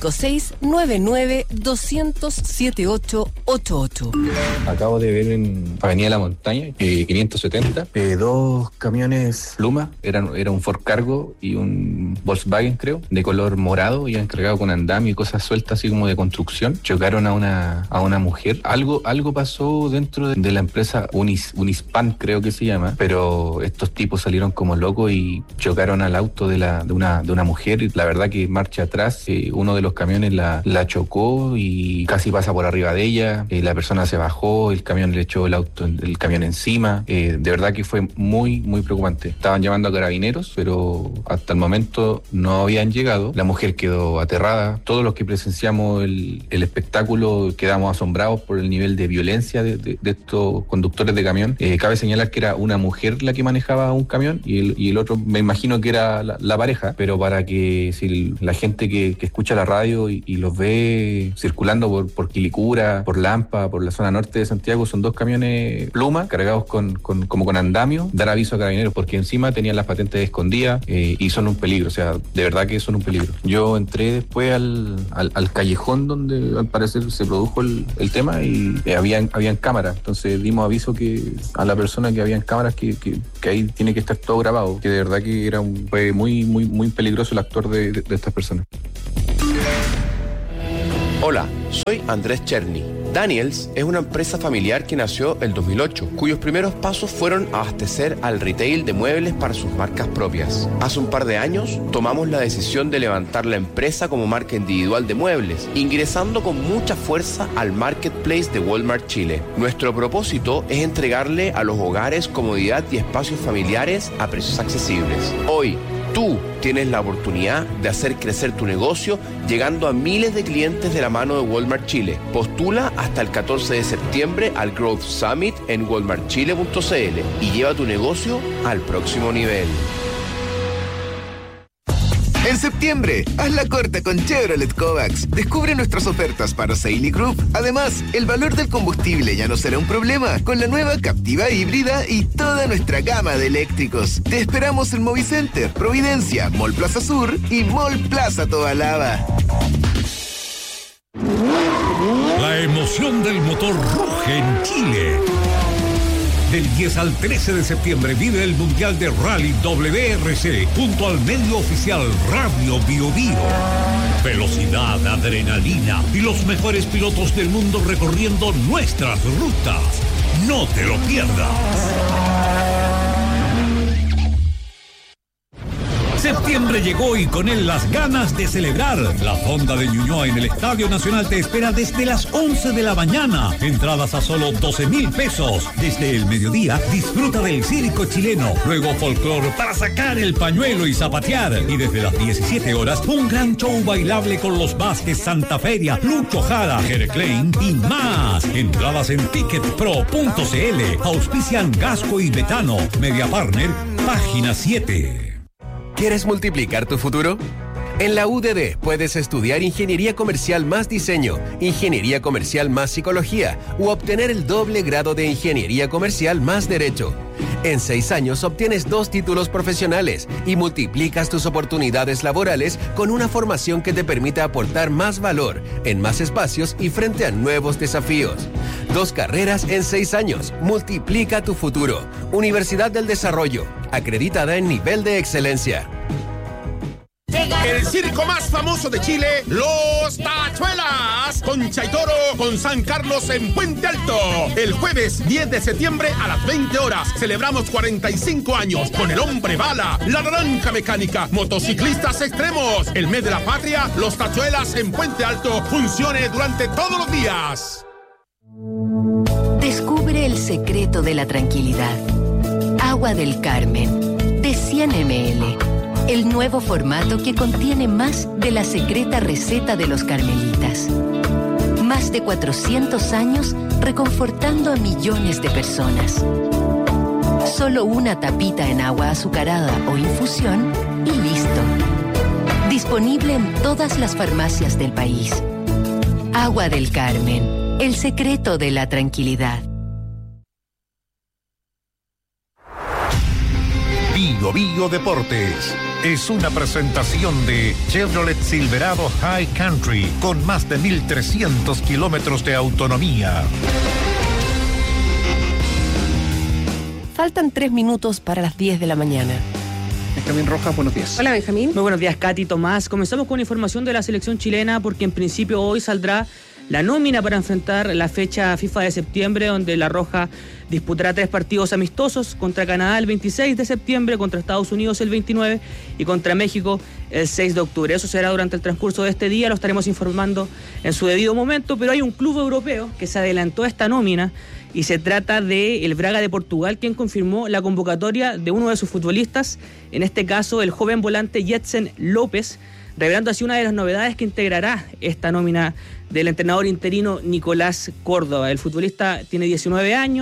5699-200-7888. Acabo de ver en Avenida La Montaña, 570, dos camiones Luma, era un Ford Cargo y un Volkswagen, creo, de color morado, iban cargados con andamio y cosas sueltas así como de construcción. Chocaron a una mujer. Algo pasó dentro de la empresa Unispan, creo que se llama, pero estos tipos salieron como locos y chocaron al auto de una mujer. La verdad que marcha atrás, uno de los camiones la chocó y casi pasa por arriba de ella, la persona se bajó, el camión le echó el camión encima, de verdad que fue muy, muy preocupante. Estaban llamando a carabineros, pero hasta el momento no habían llegado. La mujer quedó aterrada, todos los que presenciamos el espectáculo quedamos asombrados por el nivel de violencia de estos conductores de camión. Cabe señalar que era una mujer la que manejaba un camión y el otro me imagino que era la pareja, pero para que si la gente que escucha la radio y los ve circulando por Quilicura, por Lampa, por la zona norte de Santiago, son 2 camiones Pluma cargados como con andamio, dar aviso a Carabineros, porque encima tenían las patentes escondidas y son un peligro, o sea, de verdad que son un peligro. Yo entré después al callejón donde al parecer se produjo el tema y habían cámaras, entonces dimos aviso a la persona que habían cámaras que ahí tiene que estar todo grabado, que de verdad que fue muy, muy, muy peligroso el actuar de estas personas. Hola, soy Andrés Cherny. Daniels es una empresa familiar que nació el 2008, cuyos primeros pasos fueron abastecer al retail de muebles para sus marcas propias. Hace un par de años tomamos la decisión de levantar la empresa como marca individual de muebles, ingresando con mucha fuerza al marketplace de Walmart Chile. Nuestro propósito es entregarle a los hogares comodidad y espacios familiares a precios accesibles. Hoy, tú tienes la oportunidad de hacer crecer tu negocio llegando a miles de clientes de la mano de Walmart Chile. Postula hasta el 14 de septiembre al Growth Summit en walmartchile.cl y lleva tu negocio al próximo nivel. En septiembre, haz la corta con Chevrolet Kovacs. Descubre nuestras ofertas para Saily Group. Además, el valor del combustible ya no será un problema con la nueva Captiva híbrida y toda nuestra gama de eléctricos. Te esperamos en Movicenter, Providencia, Mall Plaza Sur y Mall Plaza Tobalaba. La emoción del motor ruge en Chile. Del 10 al 13 de septiembre vive el Mundial de Rally WRC junto al medio oficial Radio Bio Bio. Velocidad, adrenalina y los mejores pilotos del mundo recorriendo nuestras rutas. No te lo pierdas. Septiembre llegó y con él las ganas de celebrar. La Fonda de Ñuñoa en el Estadio Nacional te espera desde las 11 de la mañana. Entradas a solo 12,000 pesos. Desde el mediodía disfruta del circo chileno. Luego folclore para sacar el pañuelo y zapatear. Y desde las 17 horas un gran show bailable con los Vázquez, Santa Feria, Lucho Jara, Jere Klein y más. Entradas en ticketpro.cl. Auspician Gasco y Betano. Media Partner, página 7. ¿Quieres multiplicar tu futuro? En la UDD puedes estudiar Ingeniería Comercial más Diseño, Ingeniería Comercial más Psicología u obtener el doble grado de Ingeniería Comercial más Derecho. En 6 años obtienes 2 títulos profesionales y multiplicas tus oportunidades laborales con una formación que te permita aportar más valor en más espacios y frente a nuevos desafíos. 2 carreras en 6 años. Multiplica tu futuro. Universidad del Desarrollo, acreditada en nivel de excelencia. El circo más famoso de Chile, Los Tachuelas, con Chaitoro, con San Carlos en Puente Alto. El jueves 10 de septiembre a las 20 horas celebramos 45 años con el Hombre Bala, la Naranja Mecánica, motociclistas extremos. El mes de la patria, Los Tachuelas en Puente Alto, funcione durante todos los días. Descubre el secreto de la tranquilidad. Agua del Carmen, de 100 ml. El nuevo formato que contiene más de la secreta receta de los carmelitas. Más de 400 años reconfortando a millones de personas. Solo una tapita en agua azucarada o infusión y listo. Disponible en todas las farmacias del país. Agua del Carmen, el secreto de la tranquilidad. Bio Bio Deportes es una presentación de Chevrolet Silverado High Country con más de 1,300 kilómetros de autonomía. Faltan 3 minutos para las 10 de la mañana. Benjamín Rojas, buenos días. Hola, Benjamín. Muy buenos días, Katy, Tomás. Comenzamos con información de la selección chilena porque en principio hoy saldrá la nómina para enfrentar la fecha FIFA de septiembre, donde La Roja disputará 3 partidos amistosos: contra Canadá el 26 de septiembre, contra Estados Unidos el 29 y contra México el 6 de octubre. Eso será durante el transcurso de este día, lo estaremos informando en su debido momento, pero hay un club europeo que se adelantó a esta nómina y se trata de el Braga de Portugal, quien confirmó la convocatoria de uno de sus futbolistas, en este caso el joven volante Jetsen López, revelando así una de las novedades que integrará esta nómina del entrenador interino Nicolás Córdoba. El futbolista tiene 19 años,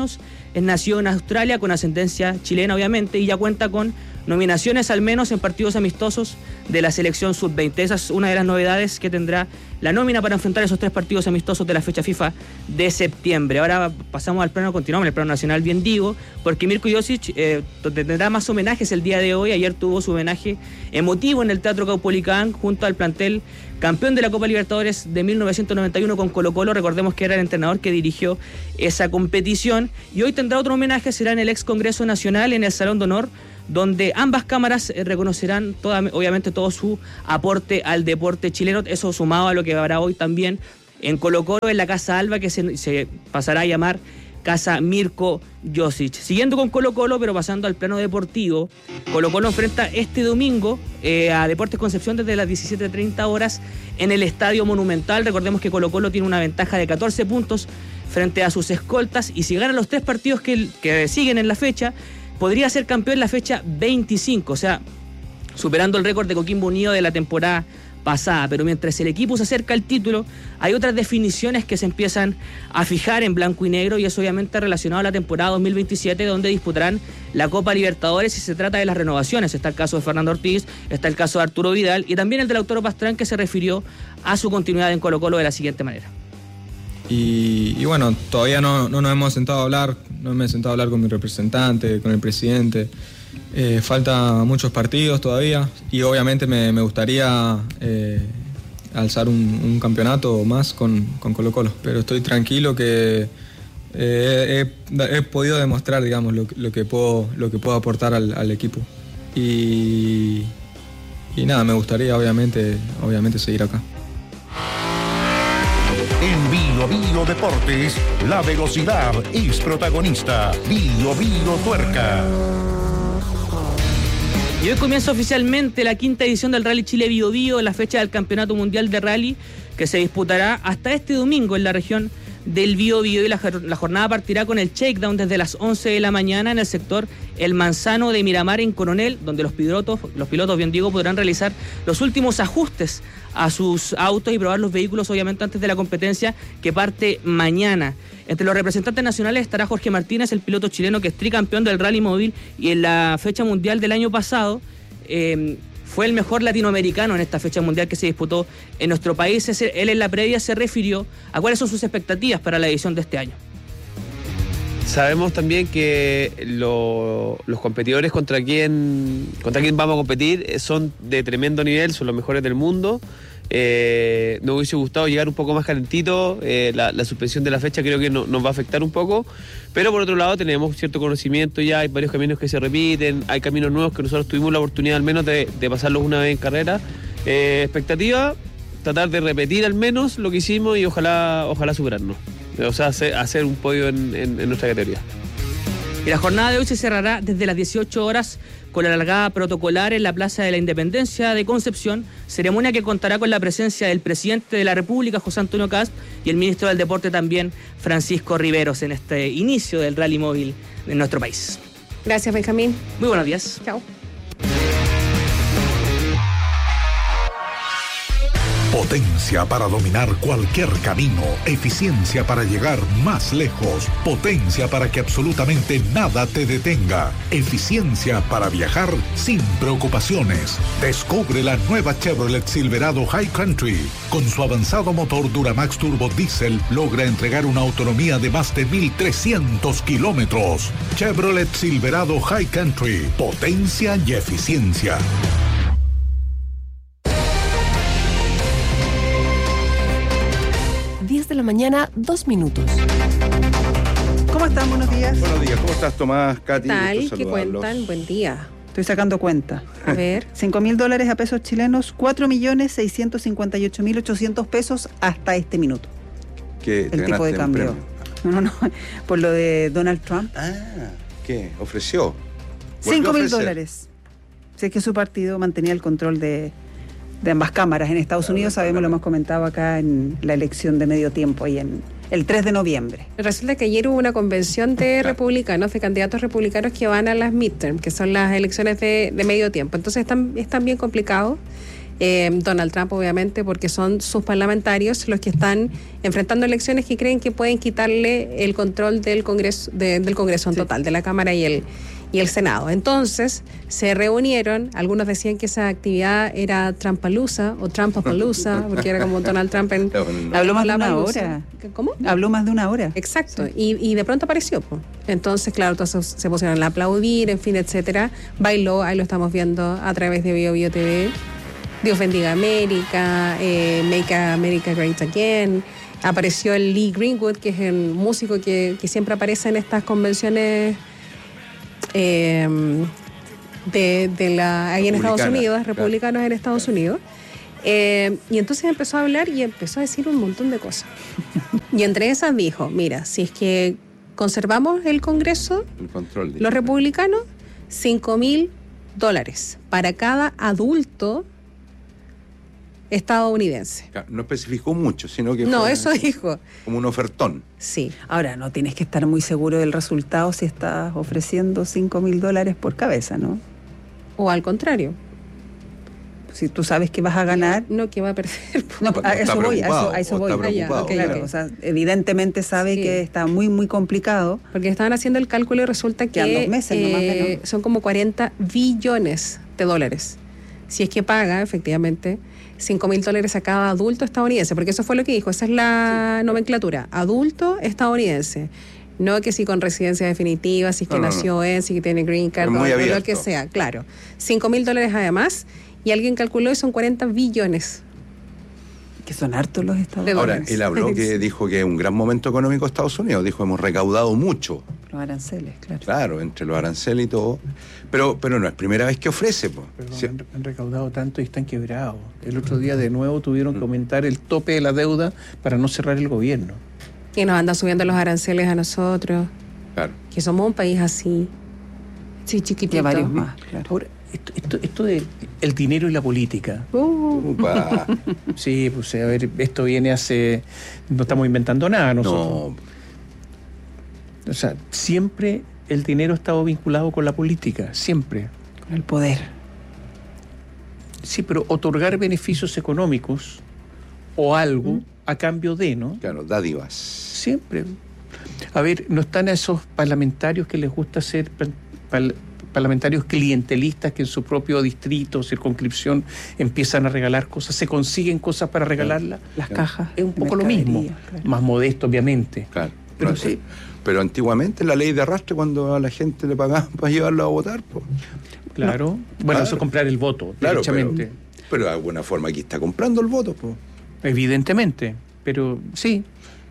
es nacido en Australia con ascendencia chilena obviamente y ya cuenta con nominaciones al menos en partidos amistosos de la selección sub-20. Esa es una de las novedades que tendrá la nómina para enfrentar esos 3 partidos amistosos de la fecha FIFA de septiembre. Ahora pasamos al plano, continuamos en el plano nacional, bien digo, porque Mirko Josic tendrá más homenajes el día de hoy. Ayer tuvo su homenaje emotivo en el Teatro Caupolicán junto al plantel campeón de la Copa Libertadores de 1991 con Colo-Colo. Recordemos que era el entrenador que dirigió esa competición. Y hoy tendrá otro homenaje, será en el ex Congreso Nacional, en el Salón de Honor, donde ambas cámaras reconocerán obviamente todo su aporte al deporte chileno. Eso sumado a lo que habrá hoy también en Colo-Colo, en la Casa Alba, que se pasará a llamar Casa Mirko Josic. Siguiendo con Colo-Colo, pero pasando al plano deportivo, Colo-Colo enfrenta este domingo a Deportes Concepción desde las 17:30 horas en el Estadio Monumental. Recordemos que Colo-Colo tiene una ventaja de 14 puntos frente a sus escoltas, y si ganan los 3 partidos que siguen en la fecha, podría ser campeón la fecha 25, o sea, superando el récord de Coquimbo Unido de la temporada pasada. Pero mientras el equipo se acerca al título, hay otras definiciones que se empiezan a fijar en blanco y negro, y es obviamente relacionado a la temporada 2027, donde disputarán la Copa Libertadores, y se trata de las renovaciones. Está el caso de Fernando Ortiz, está el caso de Arturo Vidal, y también el de Lautaro Pastrán, que se refirió a su continuidad en Colo-Colo de la siguiente manera. Y bueno, todavía no nos hemos sentado a hablar, no me he sentado a hablar con mi representante, con el presidente. Falta muchos partidos todavía, y obviamente me gustaría alzar un campeonato más con Colo-Colo. Pero estoy tranquilo que he podido demostrar, digamos, lo que puedo aportar al equipo. Y nada, me gustaría obviamente seguir acá. En Bio Bio Deportes, la velocidad es protagonista. Bio Bio Tuerca. Y hoy comienza oficialmente la 5ª edición del Rally Chile Bio Bio, la fecha del Campeonato Mundial de Rally, que se disputará hasta este domingo en la región del Bio Bio, y la jornada partirá con el shakedown desde las 11 de la mañana en el sector El Manzano de Miramar, en Coronel, donde los pilotos bien digo, podrán realizar los últimos ajustes a sus autos y probar los vehículos obviamente antes de la competencia, que parte mañana. Entre los representantes nacionales estará Jorge Martínez, el piloto chileno que es tricampeón del rally móvil, y en la fecha mundial del año pasado fue el mejor latinoamericano en esta fecha mundial que se disputó en nuestro país. Él en la previa se refirió a cuáles son sus expectativas para la edición de este año. Sabemos también que los competidores contra quien vamos a competir son de tremendo nivel, son los mejores del mundo. Nos hubiese gustado llegar un poco más calentito. La suspensión de la fecha creo que nos va a afectar un poco, pero por otro lado tenemos cierto conocimiento ya, hay varios caminos que se repiten, hay caminos nuevos que nosotros tuvimos la oportunidad al menos de pasarlos una vez en carrera. Expectativa, tratar de repetir al menos lo que hicimos y ojalá superarnos, o sea, hacer un podio en nuestra categoría. Y la jornada de hoy se cerrará desde las 18 horas con la largada protocolar en la Plaza de la Independencia de Concepción, ceremonia que contará con la presencia del presidente de la República, José Antonio Kast, y el ministro del Deporte también, Francisco Riveros, en este inicio del rally móvil en nuestro país. Gracias, Benjamín. Muy buenos días. Chao. Potencia para dominar cualquier camino, eficiencia para llegar más lejos, potencia para que absolutamente nada te detenga, eficiencia para viajar sin preocupaciones. Descubre la nueva Chevrolet Silverado High Country. Con su avanzado motor Duramax Turbo Diesel logra entregar una autonomía de más de 1.300 kilómetros. Chevrolet Silverado High Country, potencia y eficiencia. 10 de la mañana, 2 minutos. ¿Cómo están? Buenos días. Buenos días. ¿Cómo estás, Tomás, Katy? ¿Qué tal? ¿Qué cuentan? Buen día. Estoy sacando cuenta. A ver. $5.000 a pesos chilenos, 4.658.800 pesos hasta este minuto. ¿Qué? El tipo de cambio. No. Por lo de Donald Trump. ¿Qué? ¿Ofreció? $5.000. Si es que su partido mantenía el control de ambas cámaras. En Estados Unidos, sabemos, lo hemos comentado acá en la elección de medio tiempo, y en el 3 de noviembre. Resulta que ayer hubo una convención de republicanos, de candidatos republicanos que van a las midterm, que son las elecciones de medio tiempo. Entonces están bien complicados. Donald Trump, obviamente, porque son sus parlamentarios los que están enfrentando elecciones que creen que pueden quitarle el control del Congreso, del Congreso en total, de la Cámara y el Senado. Entonces, se reunieron, algunos decían que esa actividad era Trumpalooza o Trumpapalooza, porque era como Donald Trump en... Habló más de una hora. ¿Cómo? Habló más de una hora. Exacto, y de pronto apareció. Po. Entonces, claro, todos se pusieron a aplaudir, en fin, etcétera. Bailó, ahí lo estamos viendo a través de Bio Bio TV. Dios bendiga América, Make America Great Again. Apareció el Lee Greenwood, que es el músico que siempre aparece en estas convenciones ahí en Estados Unidos, republicanos en Estados Unidos. Y entonces empezó a hablar y empezó a decir un montón de cosas. Y entre esas dijo, mira, si es que conservamos el Congreso, el control, los republicanos, $5,000 para cada adulto estadounidense. No especificó mucho, sino que no, fue eso dijo. Como un ofertón. Sí. Ahora, no tienes que estar muy seguro del resultado si estás ofreciendo $5,000 por cabeza, ¿no? O al contrario. Si tú sabes que vas a ganar... No, que va a perder. No, a eso voy, a eso voy. Okay. O sea, evidentemente sabe que está muy, muy complicado. Porque estaban haciendo el cálculo y resulta que 2 meses nomás, son como $40 billones. Si es que paga, efectivamente, $5,000 a cada adulto estadounidense, porque eso fue lo que dijo, esa es la nomenclatura, adulto estadounidense. No que si con residencia definitiva, si es que nació en, si que tiene green card, o lo que sea, claro. $5,000 además, y alguien calculó y son 40 billones. Que son hartos los estadounidenses. Ahora, él habló que dijo que es un gran momento económico de Estados Unidos, dijo hemos recaudado mucho. Los aranceles, claro. Claro, entre los aranceles y todo. Pero no es primera vez que ofrece. Perdón, sí. Han recaudado tanto y están quebrados. El otro día de nuevo tuvieron que aumentar el tope de la deuda para no cerrar el gobierno. Y nos andan subiendo los aranceles a nosotros. Claro. Que somos un país así. Sí, chiquitito. Y varios más, claro. Ahora, esto de el dinero y la política. Sí, pues a ver, esto viene hace... No estamos inventando nada nosotros. No. O sea, siempre el dinero ha estado vinculado con la política, siempre. Con el poder. Sí, pero otorgar beneficios económicos o algo a cambio de, ¿no? Claro, dádivas. Siempre. A ver, no están a esos parlamentarios que les gusta ser parlamentarios clientelistas que en su propio distrito, circunscripción, empiezan a regalar cosas, se consiguen cosas para regalarlas. Las cajas. Es un poco lo mismo, claro. Más modesto, obviamente. Claro. Pero sí. Pero antiguamente la ley de arrastre, cuando a la gente le pagaban para llevarlo a votar, pues. Claro. No. Bueno, claro. Eso es comprar el voto, claro, derechamente. Pero de alguna forma aquí está comprando el voto, pues. Evidentemente, pero sí.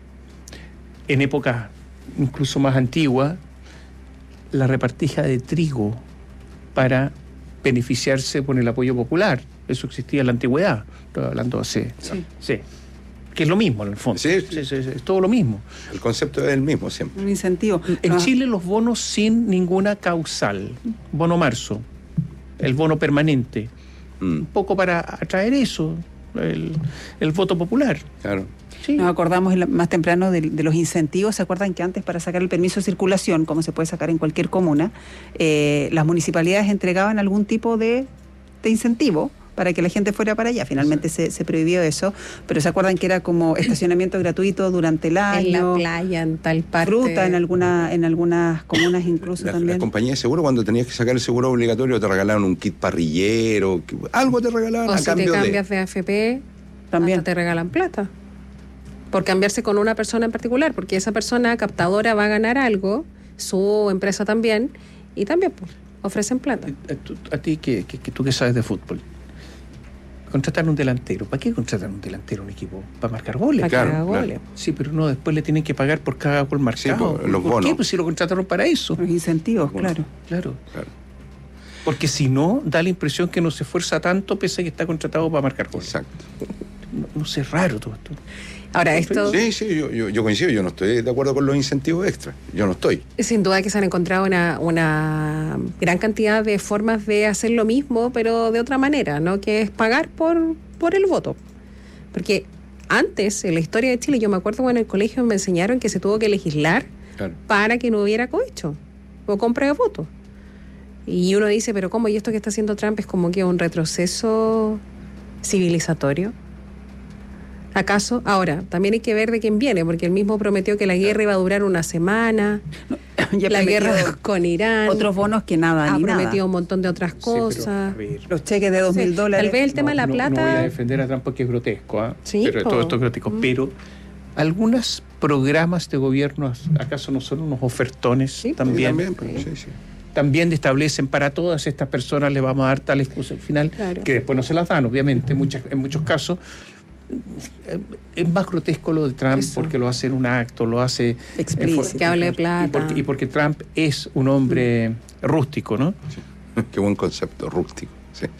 En épocas incluso más antiguas, la repartija de trigo para beneficiarse con el apoyo popular. Eso existía en la antigüedad. Estoy hablando hace... Sí. Que es lo mismo en el fondo. Sí, es todo lo mismo. El concepto es el mismo siempre. Un incentivo. En Chile los bonos sin ninguna causal. Bono marzo. El bono permanente. Un poco para atraer eso, el voto popular. Claro. Sí. Nos acordamos más temprano de los incentivos. ¿Se acuerdan que antes para sacar el permiso de circulación, como se puede sacar en cualquier comuna, las municipalidades entregaban algún tipo de incentivo para que la gente fuera para allá? Finalmente se prohibió eso, pero ¿se acuerdan que era como estacionamiento gratuito durante el año? En la playa, en tal parte. Fruta en algunas comunas incluso también. Las compañías de seguro, cuando tenías que sacar el seguro obligatorio, te regalaban un kit parrillero, algo te regalaban o a si cambio te cambias de AFP, también te regalan plata. Por cambiarse con una persona en particular, porque esa persona captadora va a ganar algo, su empresa también, y también pues, ofrecen plata. A ti, tú que sabes de fútbol, contratar un delantero. ¿Para qué contratar un delantero en un equipo? ¿Para marcar goles? Claro. Sí, pero no, después le tienen que pagar por cada gol marcado. Sí, los bonos. ¿Por qué? Pues si lo contrataron para eso. Los incentivos, claro. Porque si no, da la impresión que no se esfuerza tanto pese a que está contratado para marcar goles. Exacto. No sé, raro todo esto. Ahora, esto... Sí, yo coincido, yo no estoy de acuerdo con los incentivos extras, yo no estoy. Sin duda que se han encontrado una gran cantidad de formas de hacer lo mismo, pero de otra manera, ¿no? Que es pagar por el voto. Porque antes, en la historia de Chile, yo me acuerdo cuando en el colegio me enseñaron que se tuvo que legislar para que no hubiera cohecho o compra de votos. Y uno dice, pero ¿cómo? ¿Y esto que está haciendo Trump es como que un retroceso civilizatorio? ¿Acaso? Ahora, también hay que ver de quién viene, porque él mismo prometió que la guerra iba a durar una semana, la guerra con Irán. Otros bonos que nada, ha ni prometido nada. un montón de otras cosas. Los cheques de $2.000. Tal vez el tema de la plata... No voy a defender a Trump porque es grotesco, ¿eh? Sí, pero todo esto es grotesco. Pero algunos programas de gobierno, ¿acaso no son unos ofertones también? También establecen para todas estas personas le vamos a dar tales cosas al final, que después no se las dan, obviamente, en muchos casos. Es más grotesco lo de Trump porque lo hace en un acto, lo hace explícito, que hable de plata. Y porque Trump es un hombre rústico, ¿no? Sí. Qué buen concepto, rústico.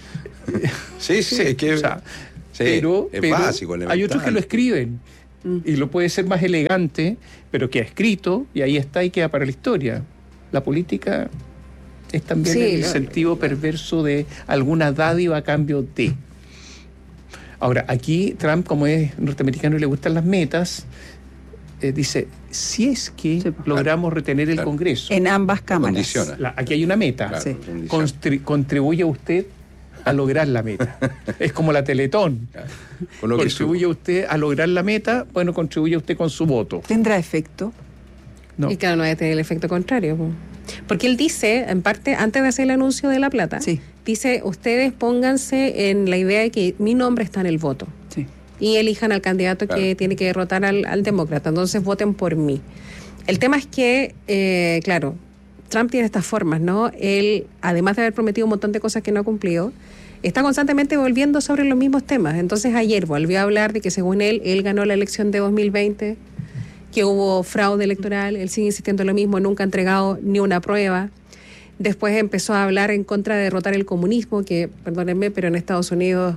Sí, es que pero es básico, elemental. Hay otros que lo escriben y lo puede ser más elegante, pero que ha escrito y ahí está y queda para la historia. La política es también el incentivo perverso de alguna dádiva a cambio de. Ahora, aquí Trump, como es norteamericano y le gustan las metas, dice, si es que logramos retener el Congreso. En ambas cámaras. Aquí hay una meta. Contribuye usted a lograr la meta. Es como la Teletón. Contribuye usted a lograr la meta, bueno, contribuye usted con su voto. ¿Tendrá efecto? No. Y claro, no debe tener el efecto contrario. Porque él dice, en parte, antes de hacer el anuncio de la plata, dice, ustedes pónganse en la idea de que mi nombre está en el voto. Y elijan al candidato que tiene que derrotar al demócrata. Entonces voten por mí. El tema es que, claro, Trump tiene estas formas, ¿no? Él, además de haber prometido un montón de cosas que no ha cumplido, está constantemente volviendo sobre los mismos temas. Entonces ayer volvió a hablar de que según él ganó la elección de 2020, que hubo fraude electoral. Él sigue insistiendo en lo mismo, nunca ha entregado ni una prueba. Después empezó a hablar en contra de derrotar el comunismo, que, perdónenme, pero en Estados Unidos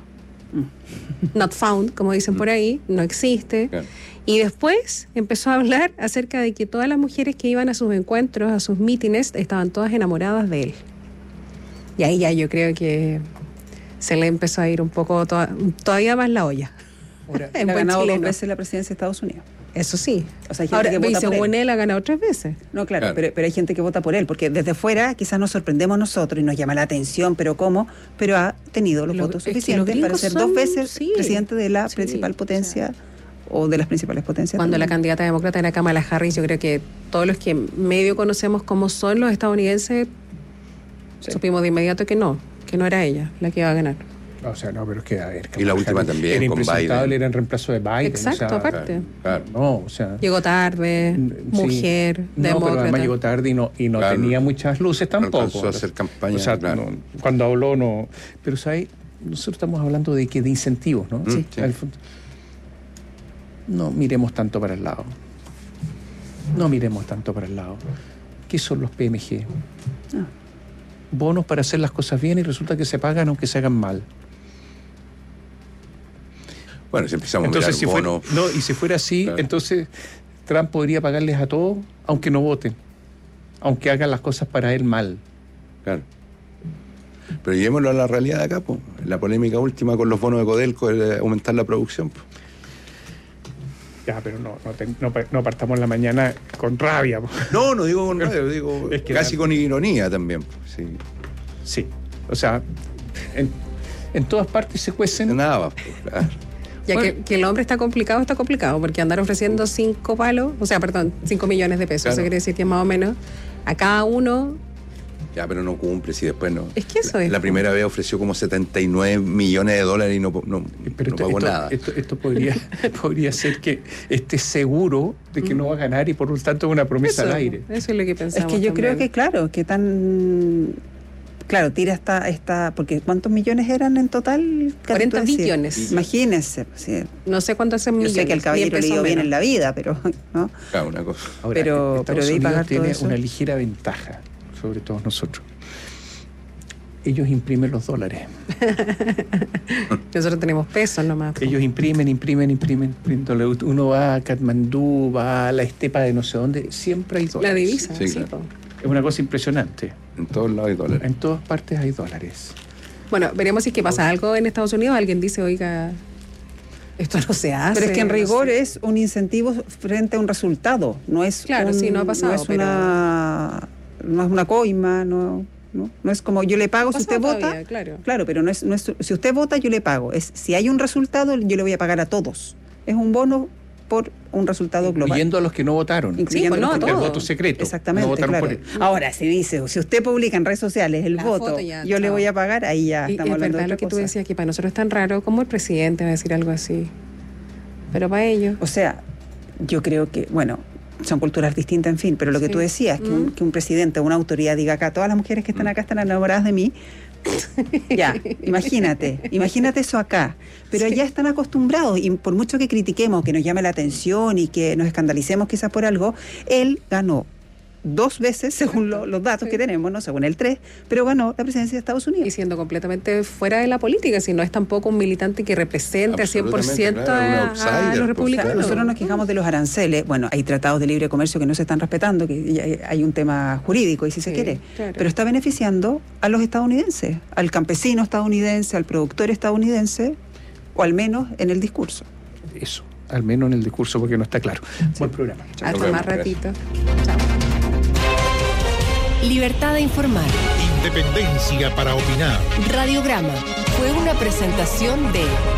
not found, como dicen por ahí, no existe. Y después empezó a hablar acerca de que todas las mujeres que iban a sus encuentros, a sus mítines, estaban todas enamoradas de él. Y ahí ya yo creo que se le empezó a ir un poco todavía más la olla. Ahora, él ha ganado 2 veces la presidencia de Estados Unidos. Eso sí. O sea, hay gente ahora, que vota por según él ha ganado 3 veces. No, claro. Pero hay gente que vota por él, porque desde fuera quizás nos sorprendemos nosotros y nos llama la atención, pero ¿cómo? Pero ha tenido los votos suficientes para ser 2 veces presidente de la principal potencia o de las principales potencias. Cuando la candidata demócrata era Kamala Harris, yo creo que todos los que medio conocemos cómo son los estadounidenses, supimos de inmediato que no era ella la que iba a ganar. O sea, no, pero es que, a ver... Y la última también, era con Biden. Era en reemplazo de Biden. Exacto, aparte. Claro. No, o sea... Llegó tarde, mujer, demócrata. No, pero además llegó tarde y no tenía muchas luces tampoco. No alcanzó a hacer campaña, o sea, cuando habló no... Pero, ¿sabes? Nosotros estamos hablando de incentivos, ¿no? Sí. No miremos tanto para el lado. No miremos tanto para el lado. ¿Qué son los PMG? Bonos para hacer las cosas bien y resulta que se pagan aunque se hagan mal. Bueno, si empezamos a mirar bonos... y si fuera así, entonces Trump podría pagarles a todos, aunque no voten, aunque hagan las cosas para él mal. Claro. Pero llevémoslo a la realidad de acá, pues. La polémica última con los bonos de Codelco es aumentar la producción, pues. Ya, pero no partamos la mañana con rabia. No digo con rabia, digo es que casi con ironía también. Pues. Sí, o sea, en todas partes se cuecen... Nada, pues, claro. Ya que el hombre está complicado, porque andar ofreciendo 5 millones de pesos, eso quiere decir que más o menos a cada uno... Ya, pero no cumple si después no. Es que eso es. La primera vez ofreció como $79 millones y no pagó nada. Esto podría ser que esté seguro de que no va a ganar y por lo tanto es una promesa al aire. Eso es lo que pensamos. Es que yo creo que, tira esta porque ¿cuántos millones eran en total? 40 billones. Imagínense. Sí. No sé cuántos son millones. Yo sé que el caballero le dio bien en la vida, pero... ¿no? Claro, una cosa. Ahora, pero de ahí pagar tiene todo una ligera ventaja sobre todos nosotros. Ellos imprimen los dólares. Nosotros tenemos pesos nomás. Ellos imprimen dólares. Uno va a Katmandú, va a la estepa de no sé dónde, siempre hay dólares. La divisa, sí, claro. Es una cosa impresionante. En todos lados hay dólares. En todas partes hay dólares. Bueno, veremos si es que pasa algo en Estados Unidos. Alguien dice, oiga, esto no se hace. Pero es que en rigor es un incentivo frente a un resultado. No es no ha pasado. No es una coima, no. ¿no? No es como yo le pago si usted vota. Claro, pero no es si usted vota yo le pago. Es si hay un resultado yo le voy a pagar a todos. Es un bono por un resultado global. Incluyendo a los que no votaron. Incluyendo a todos. El voto secreto. Exactamente, no votaron claro. por él. Ahora, si dice, si usted publica en redes sociales el voto, yo le voy a pagar, ahí ya estamos hablando de otra lo que cosa. tú decías, que para nosotros es tan raro, ¿cómo el presidente va a decir algo así? Pero para ellos... O sea, yo creo que, bueno, son culturas distintas, en fin, pero lo que tú decías, que un presidente o una autoridad diga acá, todas las mujeres que están acá están enamoradas de mí, ya, imagínate eso acá. Pero allá están acostumbrados, y por mucho que critiquemos, que nos llame la atención y que nos escandalicemos quizás por algo, él ganó 2 veces, según los datos que tenemos, ¿no? Según el 3, pero ganó la presidencia de Estados Unidos. Y siendo completamente fuera de la política, si no es tampoco un militante que represente al 100% a los republicanos. Nosotros nos quejamos de los aranceles. Bueno, hay tratados de libre comercio que no se están respetando, que hay un tema jurídico, y si se quiere. Claro. Pero está beneficiando a los estadounidenses, al campesino estadounidense, al productor estadounidense, o al menos en el discurso. Eso, al menos en el discurso, porque no está claro. Buen programa. Hasta más ratito. Chao. Libertad de informar. Independencia para opinar. Radiograma fue una presentación de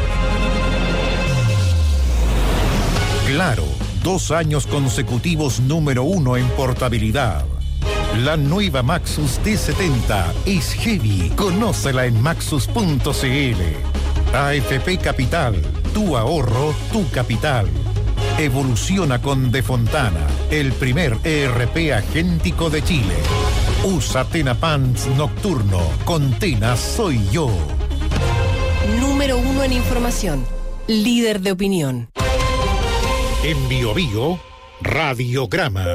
Claro, 2 años consecutivos número 1 en portabilidad. La nueva Maxus D70 es heavy. Conócela en maxus.cl. AFP Capital, tu ahorro, tu capital. Evoluciona con De Fontana, el primer ERP agéntico de Chile. Usa Tena Pants Nocturno. Con Tena soy yo. Número 1 en información. Líder de opinión. En Bio Bio, Radiograma.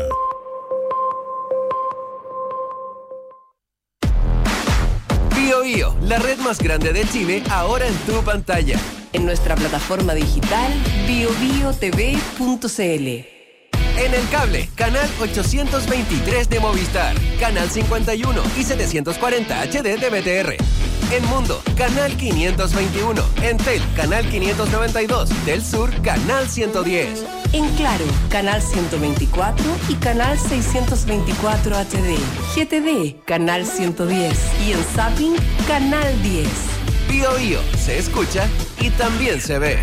Bio Bio, la red más grande de Chile, ahora en tu pantalla. En nuestra plataforma digital biobiotv.cl. En el cable, canal 823 de Movistar, canal 51 y 740 HD de BTR. En Mundo, canal 521. En Tel, canal 592. Del Sur, canal 110. En Claro, canal 124 y canal 624 HD. GTV, canal 110. Y en Zapping, canal 10. Bio Bio, se escucha y también se ve.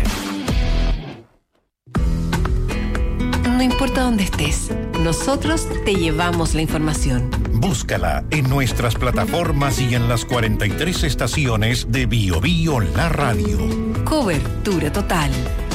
No importa dónde estés, nosotros te llevamos la información. Búscala en nuestras plataformas y en las 43 estaciones de Bio Bio La Radio. Cobertura total.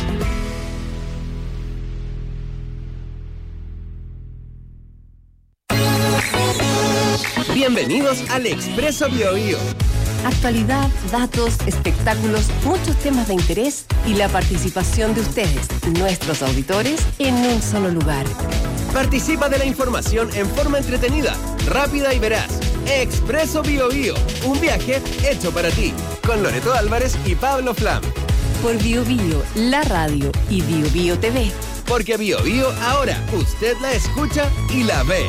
Bienvenidos al Expreso Bio Bio. Actualidad, datos, espectáculos, muchos temas de interés y la participación de ustedes, nuestros auditores, en un solo lugar. Participa de la información en forma entretenida, rápida y veraz. Expreso Bio Bio, un viaje hecho para ti, con Loreto Álvarez y Pablo Flam. Por Bio Bio, la radio y Bio Bio TV. Porque Bio Bio ahora usted la escucha y la ve.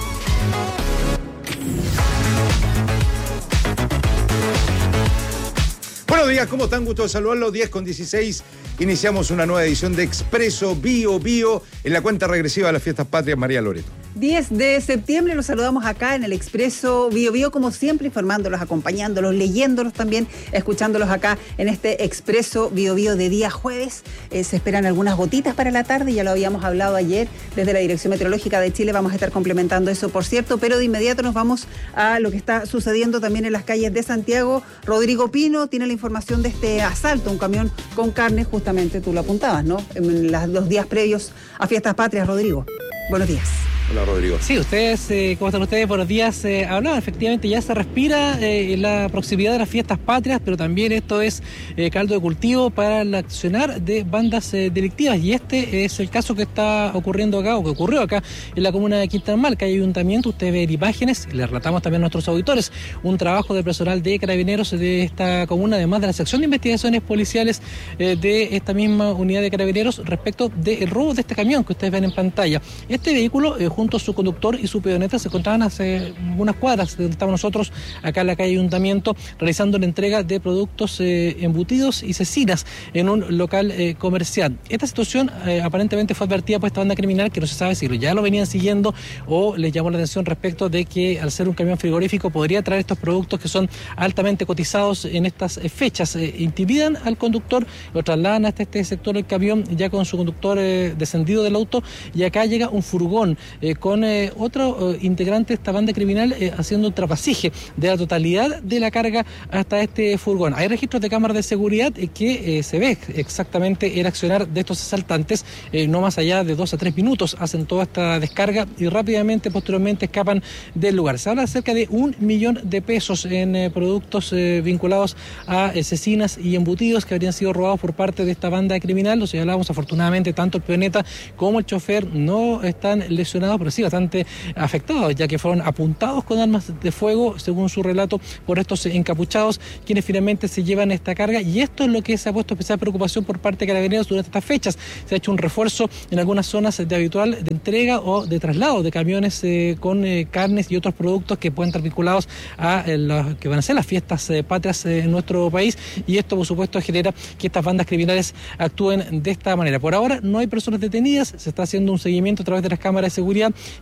Buenos días, ¿cómo están? Gusto de saludarlos. 10:16. Iniciamos una nueva edición de Expreso Bio Bio en la cuenta regresiva de las Fiestas Patrias. María Loreto. 10 de septiembre, los saludamos acá en el Expreso Bio Bio, como siempre, informándolos, acompañándolos, leyéndolos también, escuchándolos acá en este Expreso Bio Bio de día jueves. Se esperan algunas gotitas para la tarde, ya lo habíamos hablado ayer desde la Dirección Meteorológica de Chile, vamos a estar complementando eso, por cierto, pero de inmediato nos vamos a lo que está sucediendo también en las calles de Santiago. Rodrigo Pino tiene la información de este asalto, un camión con carne, justamente tú lo apuntabas, ¿no? En los días previos a Fiestas Patrias. Rodrigo, buenos días. Hola, Rodrigo. Sí, ustedes, ¿cómo están ustedes? Buenos días. Hablaban, efectivamente, ya se respira la proximidad de las Fiestas Patrias, pero también esto es caldo de cultivo para el accionar de bandas delictivas. Y este es el caso que está ocurriendo acá, o que ocurrió acá en la comuna de Quintamal, que hay ayuntamiento. Ustedes ven imágenes, y le relatamos también a nuestros auditores, un trabajo de personal de Carabineros de esta comuna, además de la sección de investigaciones policiales de esta misma unidad de Carabineros, respecto del robo de este camión que ustedes ven en pantalla. Este vehículo, junto junto a su conductor y su peoneta se encontraban hace unas cuadras de donde estamos nosotros, acá en la calle Ayuntamiento, realizando la entrega de productos embutidos y cecinas en un local comercial. Esta situación aparentemente fue advertida por esta banda criminal, que no se sabe si ya lo venían siguiendo o les llamó la atención respecto de que al ser un camión frigorífico podría traer estos productos que son altamente cotizados en estas fechas. Intimidan al conductor, lo trasladan hasta este sector del camión ya con su conductor descendido del auto, y acá llega un furgón con otro integrante de esta banda criminal haciendo un trapasije de la totalidad de la carga hasta este furgón. Hay registros de cámaras de seguridad que se ve exactamente el accionar de estos asaltantes, no más allá de 2 a 3 minutos hacen toda esta descarga y rápidamente, posteriormente, escapan del lugar. Se habla de cerca de 1 millón de pesos en productos vinculados a cecinas y embutidos que habrían sido robados por parte de esta banda criminal. Lo señalábamos, afortunadamente tanto el peoneta como el chofer no están lesionados, pero sí bastante afectados, ya que fueron apuntados con armas de fuego, según su relato, por estos encapuchados, quienes finalmente se llevan esta carga. Y esto es lo que se ha puesto especial preocupación por parte de Carabineros durante estas fechas. Se ha hecho un refuerzo en algunas zonas de habitual de entrega o de traslado de camiones con carnes y otros productos que pueden estar vinculados a los que van a ser las fiestas patrias en nuestro país, y esto por supuesto genera que estas bandas criminales actúen de esta manera. Por ahora no hay personas detenidas, se está haciendo un seguimiento a través de las cámaras de seguridad